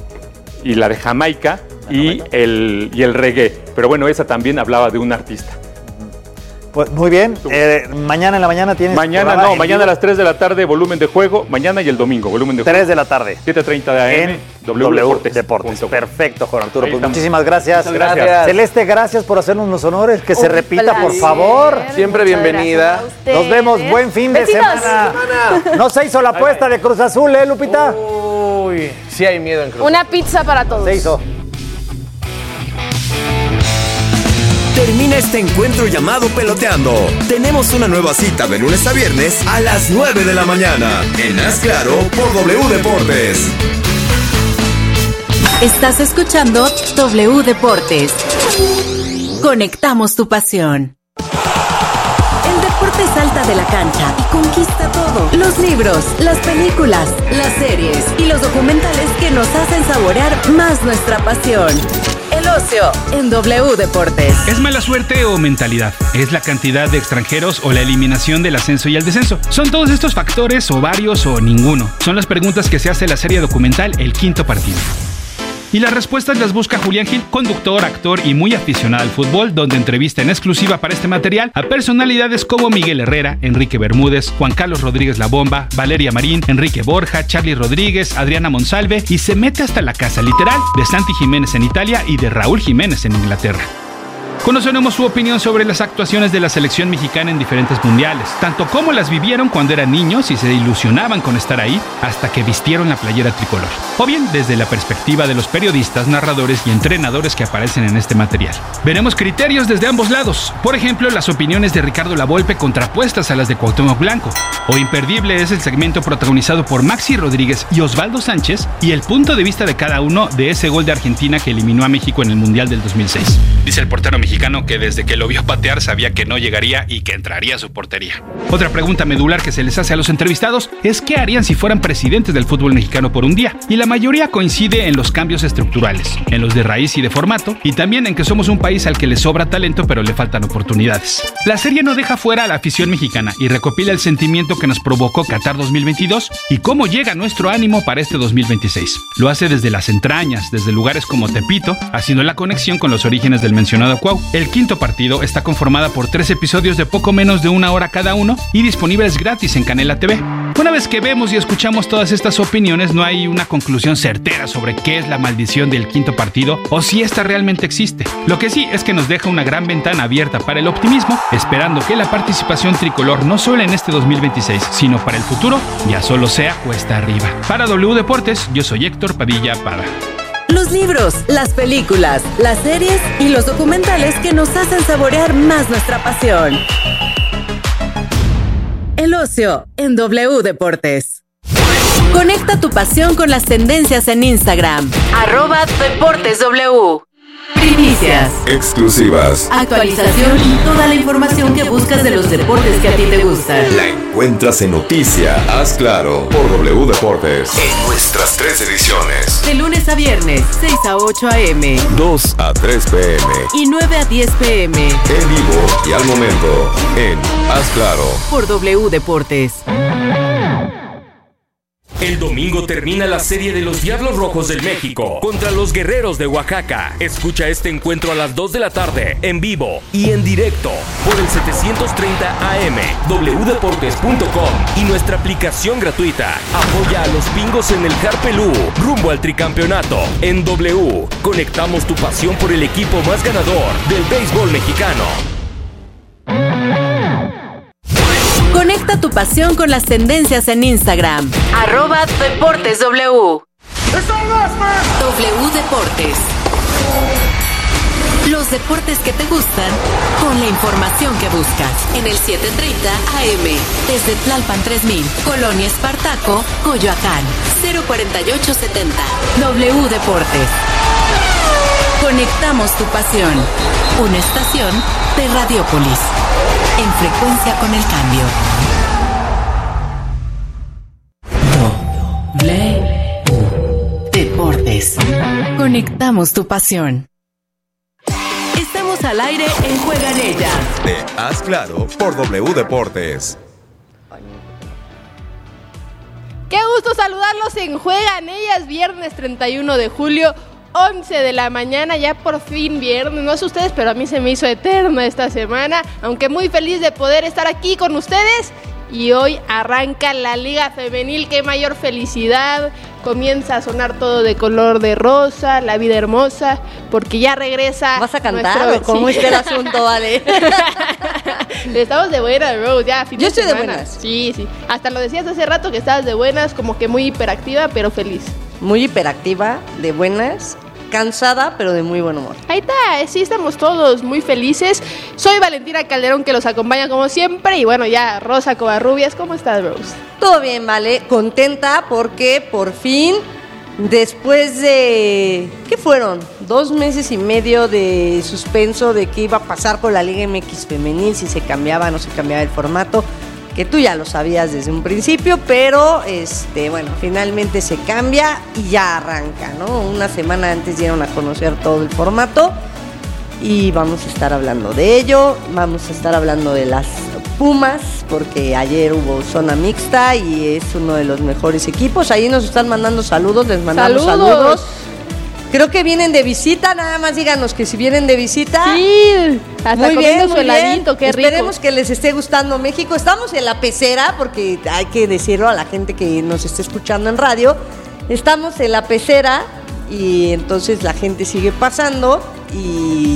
Jamaica y el reggae. Pero bueno, esa también hablaba de un artista.
Pues muy bien. Mañana en la mañana tienes...
Mañana a las 3 de la tarde, volumen de juego. Mañana y el domingo, volumen de juego.
3 de la tarde.
7:30 de AM.
En W Deportes. Perfecto, Juan Arturo. Pues muchísimas gracias.
Muchas gracias.
Celeste, gracias por hacernos los honores. Que se repita, por favor.
Siempre bienvenida.
Nos vemos. Buen fin de semana. No se hizo la apuesta de Cruz Azul, Lupita?
Uy, sí hay miedo en Cruz Azul.
Una pizza para todos.
Se hizo.
Termina este encuentro llamado Peloteando. Tenemos una nueva cita de lunes a viernes a las 9 de la mañana. En Haz Claro por W Deportes.
Estás escuchando W Deportes. Conectamos tu pasión. El deporte salta de la cancha y conquista todo. Los libros, las películas, las series y los documentales que nos hacen saborear más nuestra pasión. El ocio en W Deportes.
¿Es mala suerte o mentalidad? ¿Es la cantidad de extranjeros o la eliminación del ascenso y el descenso? ¿Son todos estos factores o varios o ninguno? Son las preguntas que se hace la serie documental El Quinto Partido. Y las respuestas las busca Julián Gil, conductor, actor y muy aficionado al fútbol, donde entrevista en exclusiva para este material a personalidades como Miguel Herrera, Enrique Bermúdez, Juan Carlos Rodríguez La Bomba, Valeria Marín, Enrique Borja, Charly Rodríguez, Adriana Monsalve, y se mete hasta la casa literal de Santi Jiménez en Italia y de Raúl Jiménez en Inglaterra. Conoceremos su opinión sobre las actuaciones de la selección mexicana en diferentes mundiales, tanto como las vivieron cuando eran niños y se ilusionaban con estar ahí hasta que vistieron la playera tricolor, o bien desde la perspectiva de los periodistas, narradores y entrenadores que aparecen en este material. Veremos criterios desde ambos lados, por ejemplo, las opiniones de Ricardo Lavolpe contrapuestas a las de Cuauhtémoc Blanco, o imperdible es el segmento protagonizado por Maxi Rodríguez y Osvaldo Sánchez y el punto de vista de cada uno de ese gol de Argentina que eliminó a México en el Mundial del 2006. Dice el portero mexicano que desde que lo vio patear sabía que no llegaría y que entraría a su portería. Otra pregunta medular que se les hace a los entrevistados es qué harían si fueran presidentes del fútbol mexicano por un día, y la mayoría coincide en los cambios estructurales, en los de raíz y de formato, y también en que somos un país al que le sobra talento pero le faltan oportunidades. La serie no deja fuera a la afición mexicana y recopila el sentimiento que nos provocó Qatar 2022 y cómo llega nuestro ánimo para este 2026. Lo hace desde las entrañas, desde lugares como Tepito, haciendo la conexión con los orígenes del mencionado Cuau. El quinto partido está conformada por 3 episodios de poco menos de 1 hora cada uno y disponibles gratis en Canela TV. Una vez que vemos y escuchamos todas estas opiniones, no hay una conclusión certera sobre qué es la maldición del quinto partido o si esta realmente existe. Lo que sí es que nos deja una gran ventana abierta para el optimismo, esperando que la participación tricolor no solo en este 2026, sino para el futuro, ya solo sea cuesta arriba. Para W Deportes, yo soy Héctor Padilla Pada.
Los libros, las películas, las series y los documentales que nos hacen saborear más nuestra pasión. El ocio en W Deportes. Conecta tu pasión con las tendencias en Instagram. @DeportesW. Primicias,
exclusivas,
actualización y toda la información que buscas de los deportes que a ti te gustan.
la encuentras en Noticia, Haz Claro, por W Deportes, en nuestras 3 ediciones,
De lunes a viernes, 6 a 8 a.m.
2 a 3 p.m.
y 9 a 10 p.m.
en vivo y al momento, en Haz Claro.
por W Deportes.
El domingo termina la serie de los Diablos Rojos del México contra los Guerreros de Oaxaca. Escucha este encuentro a las 2 de la tarde, en vivo y en directo, por el 730 AM, wdeportes.com y nuestra aplicación gratuita. Apoya a los Pingos en el Harpelú, rumbo al tricampeonato. En W, conectamos tu pasión por el equipo más ganador del béisbol mexicano.
Conecta tu pasión con las tendencias en Instagram. @DeportesW. W Deportes. Los deportes que te gustan con la información que buscas. En el 730 AM. Desde Tlalpan 3000, Colonia Espartaco, Coyoacán. 04870. W Deportes. Conectamos tu pasión. Una estación de Radiopolis. En frecuencia con el cambio. W Deportes. Conectamos tu pasión. Estamos al aire en Juega en Ella.
De Haz Claro, por W Deportes.
Qué gusto saludarlos en Juega en Ellas, viernes 31 de julio, 11 de la mañana, ya por fin viernes. No sé ustedes, pero a mí se me hizo eterna esta semana, aunque muy feliz de poder estar aquí con ustedes. Y hoy arranca la Liga Femenil, qué mayor felicidad. Comienza a sonar todo de color de rosa, la vida hermosa, porque ya regresa.
¿Vas a cantar o cómo está el asunto, vale?
Estamos de buenas, Rose, ya.
Yo estoy de buenas.
Sí, sí. Hasta lo decías hace rato que estabas de buenas, como que muy hiperactiva, pero feliz.
Muy hiperactiva, de buenas, cansada, pero de muy buen humor.
Ahí está, sí, estamos todos muy felices. Soy Valentina Calderón, que los acompaña como siempre. Y bueno, ya, Rosa Covarrubias, ¿cómo estás, Rose?
Todo bien, vale. Contenta porque por fin, después de... ¿Qué fueron? 2 meses y medio de suspenso de qué iba a pasar con la Liga MX Femenil, si se cambiaba o no se cambiaba el formato, que tú ya lo sabías desde un principio, pero bueno, finalmente se cambia y ya arranca, ¿no? Una semana antes dieron a conocer todo el formato y vamos a estar hablando de ello. Vamos a estar hablando de las Pumas, porque ayer hubo zona mixta y es uno de los mejores equipos. Ahí nos están mandando saludos, les mandamos saludos. Creo que vienen de visita, nada más díganos que si vienen de visita.
Sí, hasta
muy
comiendo
bien,
su heladito, qué rico.
Esperemos que les esté gustando México. Estamos en la pecera, porque hay que decirlo a la gente que nos esté escuchando en radio. Estamos en la pecera y entonces la gente sigue pasando y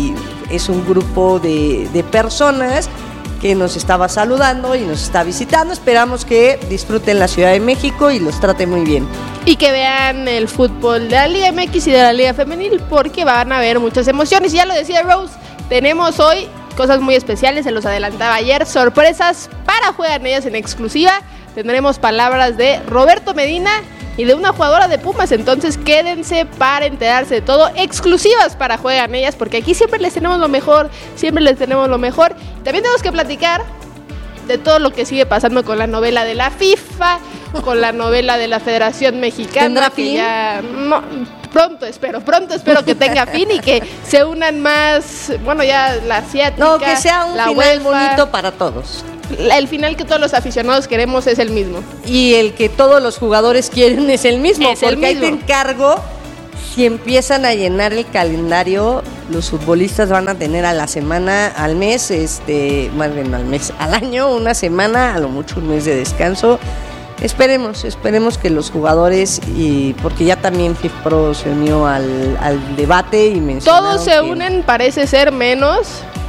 es un grupo de personas que nos estaba saludando y nos está visitando. Esperamos que disfruten la Ciudad de México y los trate muy bien.
Y que vean el fútbol de la Liga MX y de la Liga Femenil, porque van a haber muchas emociones. Y ya lo decía Rose, tenemos hoy cosas muy especiales, se los adelantaba ayer, sorpresas para Juegan Ellas en exclusiva. Tendremos palabras de Roberto Medina y de una jugadora de Pumas, entonces quédense para enterarse de todo, exclusivas para Juegan Ellas, porque aquí siempre les tenemos lo mejor, siempre les tenemos lo mejor. También tenemos que platicar de todo lo que sigue pasando con la novela de la FIFA, con la novela de la Federación Mexicana.
¿Tendrá
que
fin?
Ya, no, pronto espero que tenga fin y que se unan más, bueno, ya la asiática,
No, que sea un
la
final
UEFA.
bonito para todos.
El final que todos los aficionados queremos es el mismo.
Y el que todos los jugadores quieren es el mismo,
Es el
porque ahí te
mismo.
encargo, si empiezan a llenar el calendario, los futbolistas van a tener a la semana, al mes, más bien al mes, al año, una semana, a lo mucho un mes de descanso. Esperemos que los jugadores, y porque ya también FIFPro se unió al debate y mencionaron
Todos se
que-
unen, parece ser menos.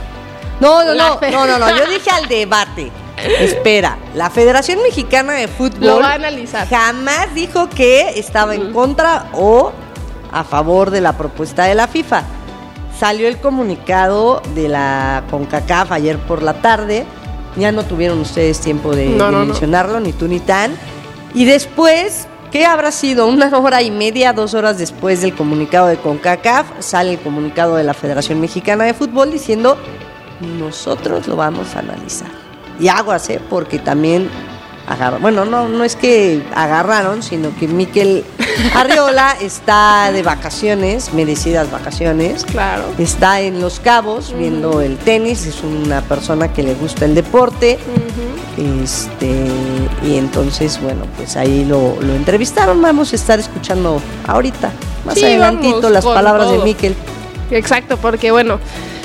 No, yo dije al debate. Espera, la Federación Mexicana de Fútbol
Lo va a analizar.
jamás dijo que estaba en contra o a favor de la propuesta de la FIFA. Salió el comunicado de la CONCACAF ayer por la tarde. Ya no tuvieron ustedes tiempo de mencionarlo, ni tú ni Tan. Y después, ¿qué habrá sido? 1 hora y media, 2 horas después del comunicado de CONCACAF, sale el comunicado de la Federación Mexicana de Fútbol diciendo: nosotros lo vamos a analizar. Y aguas, porque también agarraron. Bueno, no es que agarraron, sino que Mikel Arriola está de vacaciones, merecidas vacaciones.
Claro.
Está en Los Cabos viendo el tenis, es una persona que le gusta el deporte. Y entonces, bueno, pues ahí lo entrevistaron. Vamos a estar escuchando ahorita, más
Sí,
adelantito,
vamos
las
con
palabras
todo.
de Mikel.
Exacto, porque bueno,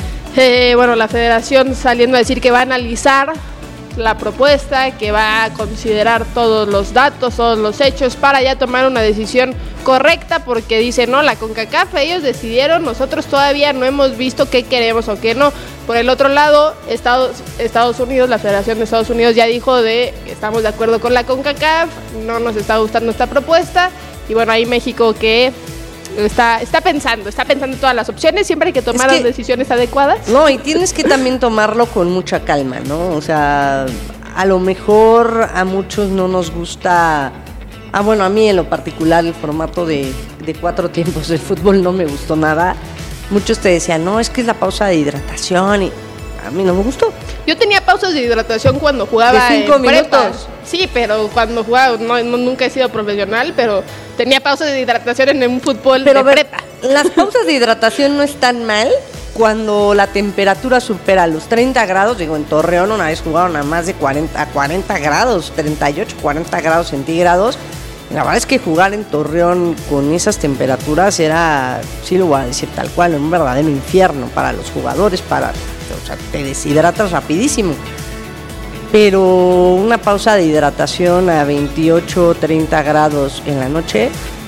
la federación saliendo a decir que va a analizar la propuesta, que va a considerar todos los datos, todos los hechos para ya tomar una decisión correcta, porque dice, no, la CONCACAF, ellos decidieron, nosotros todavía no hemos visto qué queremos o qué no. Por el otro lado, Estados Unidos, la Federación de Estados Unidos ya dijo estamos de acuerdo con la CONCACAF, no nos está gustando esta propuesta, y bueno, ahí México que está pensando todas las opciones, siempre hay que tomar las decisiones adecuadas.
No, y tienes que también tomarlo con mucha calma, ¿no? O sea, a lo mejor a muchos no nos gusta, bueno, a mí en lo particular el formato de 4 tiempos del fútbol no me gustó nada. Muchos te decían, no, es que es la pausa de hidratación, y a mí no me gustó.
Yo tenía pausas de hidratación cuando jugaba
de 5
en prepa.
minutos.
Sí, pero cuando jugaba, nunca he sido profesional, pero tenía pausas de hidratación en un fútbol de prepa.
Las pausas de hidratación no están mal cuando la temperatura supera los 30 grados. Digo, en Torreón una vez jugaron a más de 40 grados, 38, 40 grados centígrados. La verdad es que jugar en Torreón con esas temperaturas era, sí lo voy a decir tal cual, un verdadero infierno para los jugadores, o sea, te deshidratas rapidísimo. Pero una pausa de hidratación a 28, 30 grados en la noche,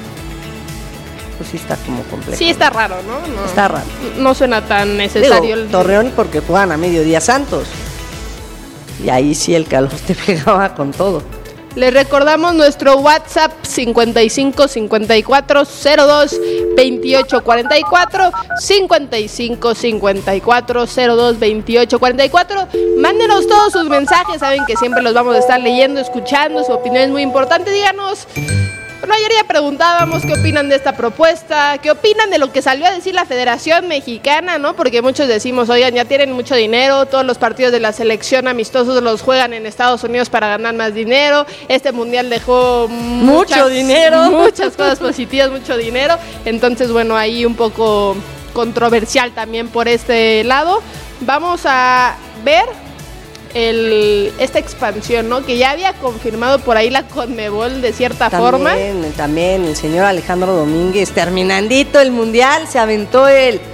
pues sí está como complejo.
Sí, está raro, ¿no?
Está raro.
No suena tan necesario.
Digo, Torreón porque juegan a mediodía Santos. Y ahí sí el calor te pegaba con todo.
Les recordamos nuestro WhatsApp 55 54 02 28 44 55 54 02 28 44. Mándenos todos sus mensajes, saben que siempre los vamos a estar leyendo, escuchando, su opinión es muy importante. Díganos. Bueno, ayer ya preguntábamos qué opinan de esta propuesta, qué opinan de lo que salió a decir la Federación Mexicana, ¿no? Porque muchos decimos, oigan, ya tienen mucho dinero, todos los partidos de la selección amistosos los juegan en Estados Unidos para ganar más dinero, este mundial dejó
mucho dinero,
muchas cosas positivas, mucho dinero, entonces bueno, ahí un poco controversial también por este lado. Vamos a ver esta expansión, ¿no? Que ya había confirmado por ahí la Conmebol de cierta forma.
También el señor Alejandro Domínguez, terminandito el mundial, se aventó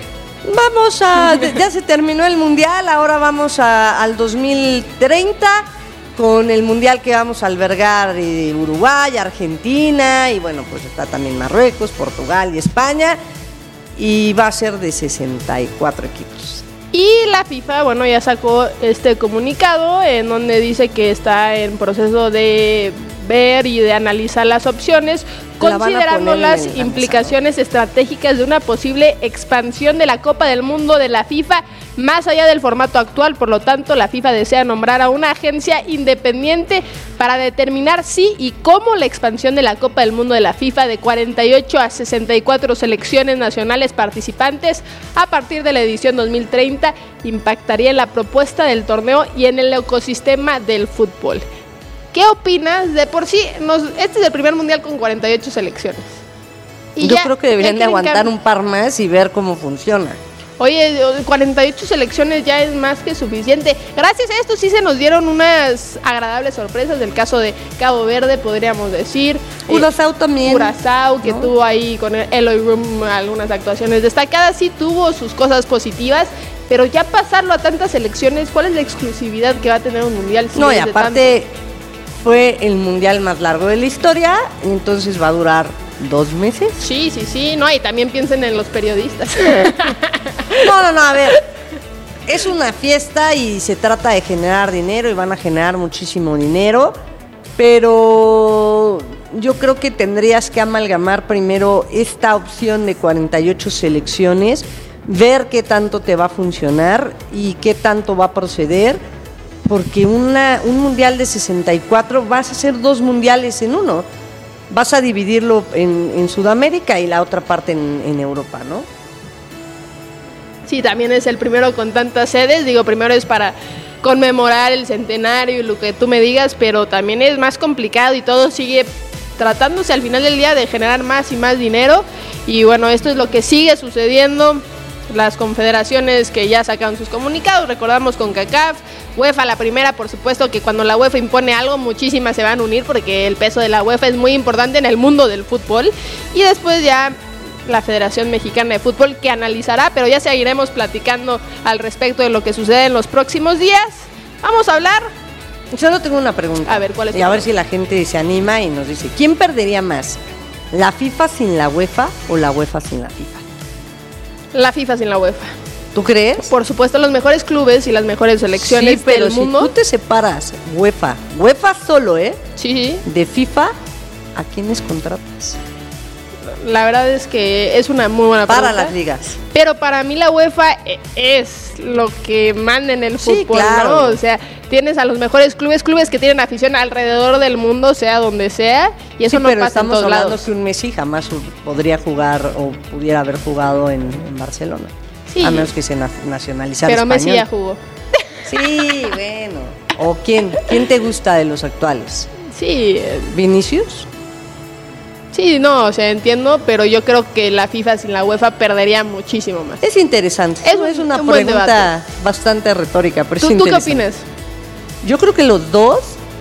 ya se terminó el mundial, ahora vamos al 2030 con el mundial que vamos a albergar Uruguay, Argentina, y bueno, pues está también Marruecos, Portugal y España, y va a ser de 64 equipos.
Y la FIFA, bueno, ya sacó este comunicado en donde dice que está en proceso de ver y de analizar las opciones, considerando las implicaciones estratégicas de una posible expansión de la Copa del Mundo de la FIFA más allá del formato actual. Por lo tanto, la FIFA desea nombrar a una agencia independiente para determinar si y cómo la expansión de la Copa del Mundo de la FIFA de 48 a 64 selecciones nacionales participantes a partir de la edición 2030 impactaría en la propuesta del torneo y en el ecosistema del fútbol. ¿Qué opinas? De por sí, este es el primer mundial con 48 selecciones.
Y yo creo que deberían de aguantar un par más y ver cómo funciona.
Oye, 48 selecciones ya es más que suficiente. Gracias a esto sí se nos dieron unas agradables sorpresas del caso de Cabo Verde, podríamos decir.
Curazao también.
Curazao, que tuvo ahí con el Eloy Room algunas actuaciones destacadas, sí tuvo sus cosas positivas. Pero ya pasarlo a tantas selecciones, ¿cuál es la exclusividad que va a tener un mundial?
No, y aparte fue el mundial más largo de la historia, entonces va a durar 2 meses.
Sí, no, y también piensen en los periodistas.
No, a ver, es una fiesta y se trata de generar dinero y van a generar muchísimo dinero, pero yo creo que tendrías que amalgamar primero esta opción de 48 selecciones, ver qué tanto te va a funcionar y qué tanto va a proceder, porque un mundial de 64 vas a hacer 2 mundiales en uno. Vas a dividirlo en Sudamérica y la otra parte en Europa, ¿no?
Sí, también es el primero con tantas sedes. Digo, primero es para conmemorar el centenario y lo que tú me digas, pero también es más complicado y todo sigue tratándose al final del día de generar más y más dinero. Y bueno, esto es lo que sigue sucediendo. Las confederaciones que ya sacaron sus comunicados, recordamos CONCACAF, UEFA la primera, por supuesto que cuando la UEFA impone algo, muchísimas se van a unir porque el peso de la UEFA es muy importante en el mundo del fútbol. Y después ya la Federación Mexicana de Fútbol, que analizará, pero ya seguiremos platicando al respecto de lo que sucede en los próximos días. Vamos a hablar.
Solo tengo una pregunta.
A ver, ¿cuál es?
Y a ver si la gente se anima y nos dice, ¿quién perdería más? ¿La FIFA sin la UEFA o la UEFA sin la FIFA?
La FIFA sin la UEFA.
¿Tú crees?
Por supuesto, los mejores clubes y las mejores selecciones
pero
del mundo.
Si tú te separas UEFA solo,
Sí.
de FIFA, ¿a quiénes contratas?
La verdad es que es una muy buena pregunta.
Para las ligas.
Pero para mí la UEFA es lo que manda en el fútbol,
claro.
¿no? O sea, tienes a los mejores clubes que tienen afición alrededor del mundo, sea donde sea, y eso no pasa en todos lados. Pero
estamos hablando que un Messi jamás podría jugar o pudiera haber jugado en Barcelona. Sí. A menos que se nacionalizara
pero
español.
Messi ya jugó.
Sí, bueno. ¿O quién te gusta de los actuales?
Sí.
¿Vinicius?
Sí, no, o sea, entiendo, pero yo creo que la FIFA sin la UEFA perdería muchísimo más.
Es interesante. Es una pregunta bastante retórica, pero
¿Tú qué opinas?
Yo creo que los dos,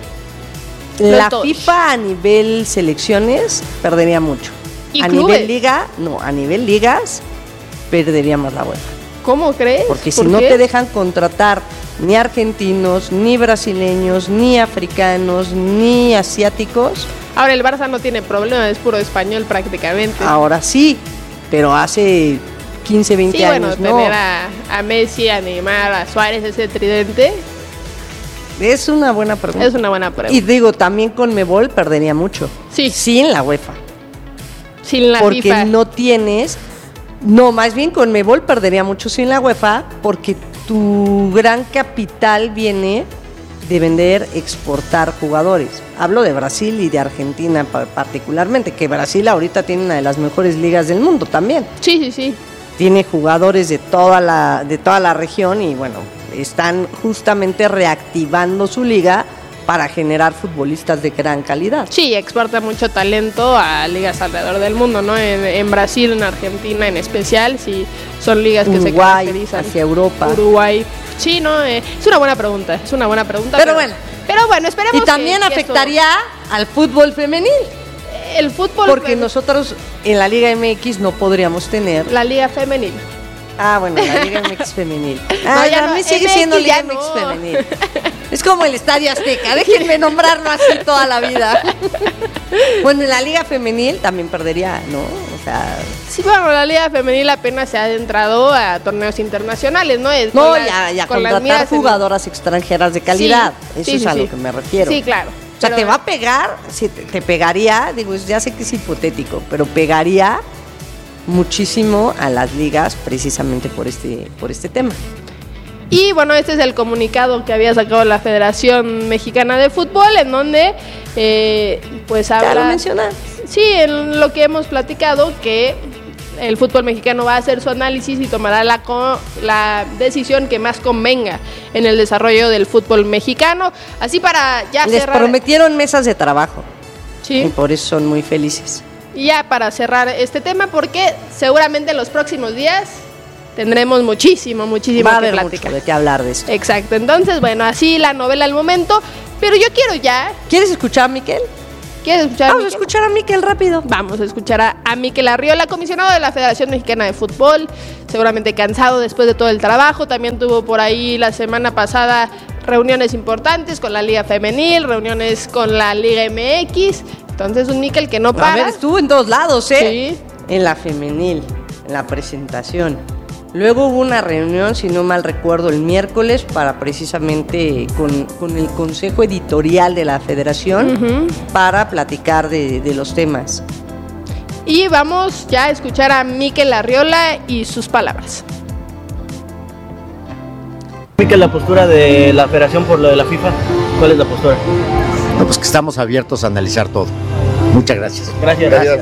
la FIFA a nivel selecciones perdería mucho.
¿Y
a
clubes?
Nivel liga, no, a nivel ligas perdería más la UEFA.
¿Cómo crees?
Porque si no te dejan contratar ni argentinos, ni brasileños, ni africanos, ni asiáticos.
Ahora el Barça no tiene problema, es puro español prácticamente.
Ahora sí, pero hace 15, 20 años no.
Tener a Messi, a Neymar, a Suárez, ese tridente.
Es una buena pregunta.
Es una buena pregunta.
Y digo, también Conmebol perdería mucho.
Sí.
Sin la UEFA.
Sin la
porque
FIFA.
No tienes... No, más bien Conmebol perdería mucho sin la UEFA porque tu gran capital viene de vender, exportar jugadores. Hablo de Brasil y de Argentina particularmente, que Brasil ahorita tiene una de las mejores ligas del mundo también.
Sí.
Tiene jugadores de toda la región y bueno, están justamente reactivando su liga para generar futbolistas de gran calidad.
Sí, exporta mucho talento a ligas alrededor del mundo, ¿no? En Brasil, en Argentina en especial, sí, son ligas que se caracterizan.
Hacia Europa.
Uruguay. Sí, no, es una buena pregunta, Pero bueno, esperemos.
Y también afectaría al fútbol femenil.
El fútbol
porque nosotros en la Liga MX no podríamos tener
la Liga femenil.
Ah, bueno, la Liga MX femenil. A mí sigue siendo Liga MX femenil. Es como el Estadio Azteca, déjenme nombrarlo así toda la vida. Bueno, en la Liga femenil también perdería, ¿no? O sea...
Sí, bueno, la Liga Femenil apenas se ha adentrado a torneos internacionales, ¿no?
No, ya contratar jugadoras extranjeras de calidad. Eso es a lo que me refiero.
Sí, claro.
O sea, te va a pegar, si te pegaría, digo, ya sé que es hipotético, pero pegaría muchísimo a las ligas precisamente por este tema.
Y bueno, este es el comunicado que había sacado la Federación Mexicana de Fútbol, en donde pues habla...
Ya lo mencionas.
Sí, en lo que hemos platicado, que el fútbol mexicano va a hacer su análisis y tomará la decisión que más convenga en el desarrollo del fútbol mexicano. Así para ya
Les
cerrar...
prometieron mesas de trabajo.
Sí.
Y por eso son muy felices.
Y ya para cerrar este tema, porque seguramente en los próximos días tendremos muchísimo que platicar.
Mucho de qué hablar de esto.
Exacto. Entonces, bueno, así la novela al momento. Pero yo quiero ya...
¿Quieres escuchar a Miquel?
¿Quieres escuchar
Vamos a escuchar a Miquel rápido.
Vamos a escuchar a Miquel Arriola, comisionado de la Federación Mexicana de Fútbol, seguramente cansado después de todo el trabajo. También tuvo por ahí la semana pasada reuniones importantes con la Liga Femenil, reuniones con la Liga MX. Entonces un Miquel que no para.
A ver, estuvo en todos lados,
Sí.
En la femenil, en la presentación. Luego hubo una reunión, si no mal recuerdo, el miércoles para precisamente con el consejo editorial de la federación para platicar de los temas.
Y vamos ya a escuchar a Miquel Arriola y sus palabras.
Miquel, la postura de la federación por lo de la FIFA, ¿cuál es la postura?
No, pues que estamos abiertos a analizar todo. Muchas gracias.
Gracias.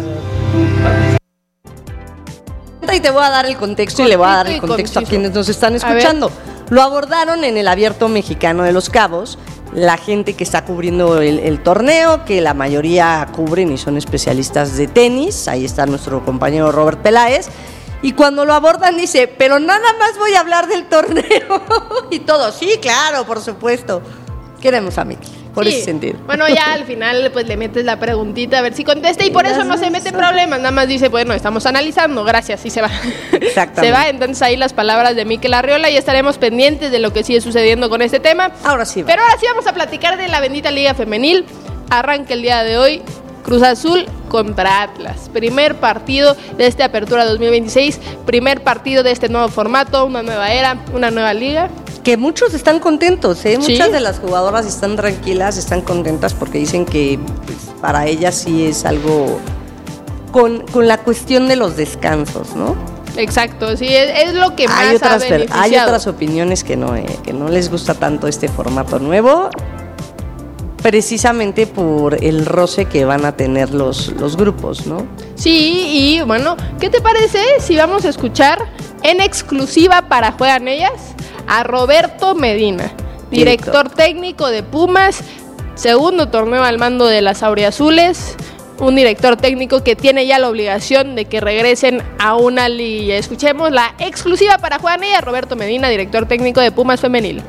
Y te voy a dar el contexto y le voy a dar el contexto a quienes nos están escuchando. Lo abordaron en el Abierto Mexicano de Los Cabos, la gente que está cubriendo el torneo, que la mayoría cubren y son especialistas de tenis. Ahí está nuestro compañero Robert Peláez. Y cuando lo abordan dice, pero nada más voy a hablar del torneo. Y todo, sí, claro, por supuesto. Queremos a Miquel, por ese sentido.
Bueno, ya al final pues le metes la preguntita a ver si contesta y por eso no se mete problemas, nada más dice, bueno, estamos analizando, gracias, y se va.
Exactamente.
Se va, entonces ahí las palabras de Miquel Arriola y estaremos pendientes de lo que sigue sucediendo con este tema.
Ahora sí.
Pero ahora sí vamos a platicar de la bendita Liga Femenil. Arranca el día de hoy Cruz Azul contra Atlas. Primer partido de esta apertura 2026, primer partido de este nuevo formato, una nueva era, una nueva liga.
Que muchos están contentos, ¿eh?
Sí.
Muchas de las jugadoras están tranquilas, están contentas porque dicen que pues, para ellas sí es algo con la cuestión de los descansos, ¿no?
Exacto, sí, es lo que más ha beneficiado.
Hay otras opiniones que no les gusta tanto este formato nuevo, precisamente por el roce que van a tener los grupos, ¿no?
Sí, y bueno, ¿qué te parece si vamos a escuchar en exclusiva para Juegan Ellas a Roberto Medina, director técnico de Pumas, segundo torneo al mando de las auriazules, un director técnico que tiene ya la obligación de que regresen a una liga? Escuchemos la exclusiva para Juegan Ellas, Roberto Medina, director técnico de Pumas Femenil.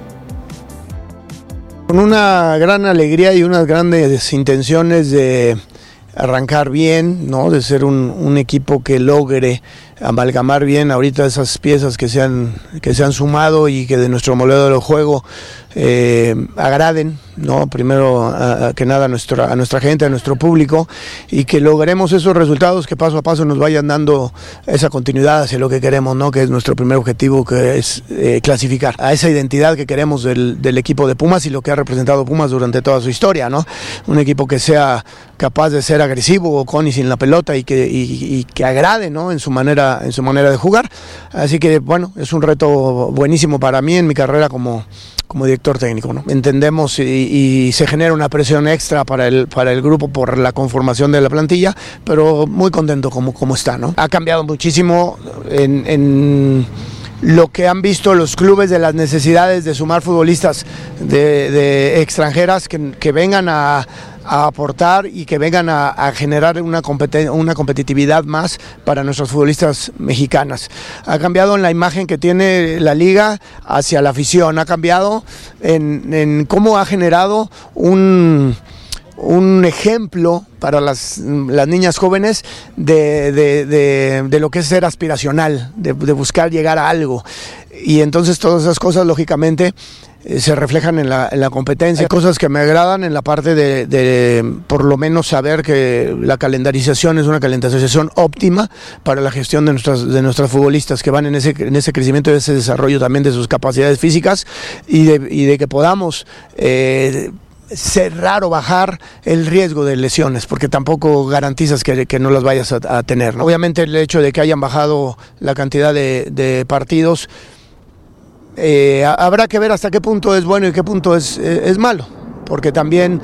Con una gran alegría y unas grandes intenciones de arrancar bien, ¿no? De ser un equipo que logre amalgamar bien ahorita esas piezas que se han sumado y que de nuestro modelo de juego agraden, ¿no? Primero que nada a nuestra gente, a nuestro público, y que logremos esos resultados que paso a paso nos vayan dando esa continuidad hacia lo que queremos, ¿no? Que es nuestro primer objetivo, que es clasificar a esa identidad que queremos del equipo de Pumas y lo que ha representado Pumas durante toda su historia, ¿no? Un equipo que sea capaz de ser agresivo con y sin la pelota y que agrade, ¿no? en su manera de jugar. Así que bueno, es un reto buenísimo para mí en mi carrera como director técnico, ¿no? Entendemos y se genera una presión extra para el grupo por la conformación de la plantilla, pero muy contento como está, ¿no? Ha cambiado muchísimo en lo que han visto los clubes de las necesidades de sumar futbolistas de extranjeras que vengan a aportar y que vengan a generar una competitividad más para nuestras futbolistas mexicanas. Ha cambiado en la imagen que tiene la liga hacia la afición, ha cambiado en cómo ha generado un un ejemplo para las niñas jóvenes de lo que es ser aspiracional, de buscar llegar a algo. Y entonces todas esas cosas, lógicamente, se reflejan en la competencia. Hay cosas que me agradan en la parte de por lo menos saber que la calendarización es una calendarización óptima para la gestión de nuestras futbolistas que van en ese crecimiento y ese desarrollo también de sus capacidades físicas y de que podamos cerrar o bajar el riesgo de lesiones, porque tampoco garantizas que no las vayas a tener, ¿no? Obviamente el hecho de que hayan bajado la cantidad de partidos, habrá que ver hasta qué punto es bueno y qué punto es malo, porque también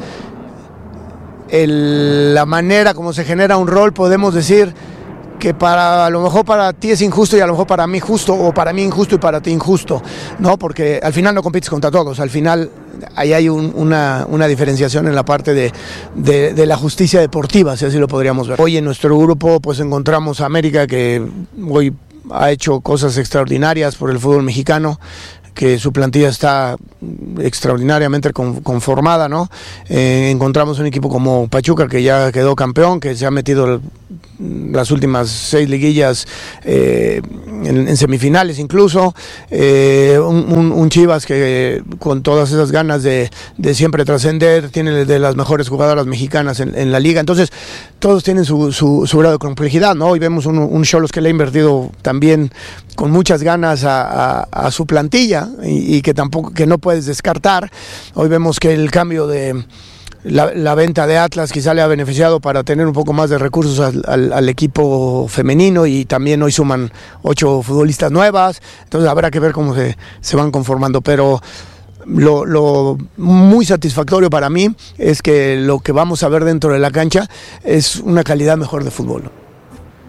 la manera como se genera un rol, podemos decir que a lo mejor para ti es injusto y a lo mejor para mí justo, o para mí injusto y para ti injusto, ¿no? Porque al final no compites contra todos, al final ahí hay una diferenciación en la parte de la justicia deportiva, si así lo podríamos ver. Hoy en nuestro grupo pues encontramos a América, que hoy ha hecho cosas extraordinarias por el fútbol mexicano, que su plantilla está extraordinariamente conformada, ¿no? Encontramos un equipo como Pachuca, que ya quedó campeón, que se ha metido las últimas 6 liguillas en semifinales incluso, un Chivas que con todas esas ganas de siempre trascender, tiene de las mejores jugadoras mexicanas en la liga. Entonces todos tienen su grado de complejidad, ¿no? Hoy vemos un Xolos que le ha invertido también con muchas ganas a su plantilla, y que no puedes descartar. Hoy vemos que el cambio de la venta de Atlas quizá le ha beneficiado para tener un poco más de recursos al equipo femenino, y también hoy suman 8 futbolistas nuevas. Entonces habrá que ver cómo se van conformando, pero lo muy satisfactorio para mí es que lo que vamos a ver dentro de la cancha es una calidad mejor de fútbol.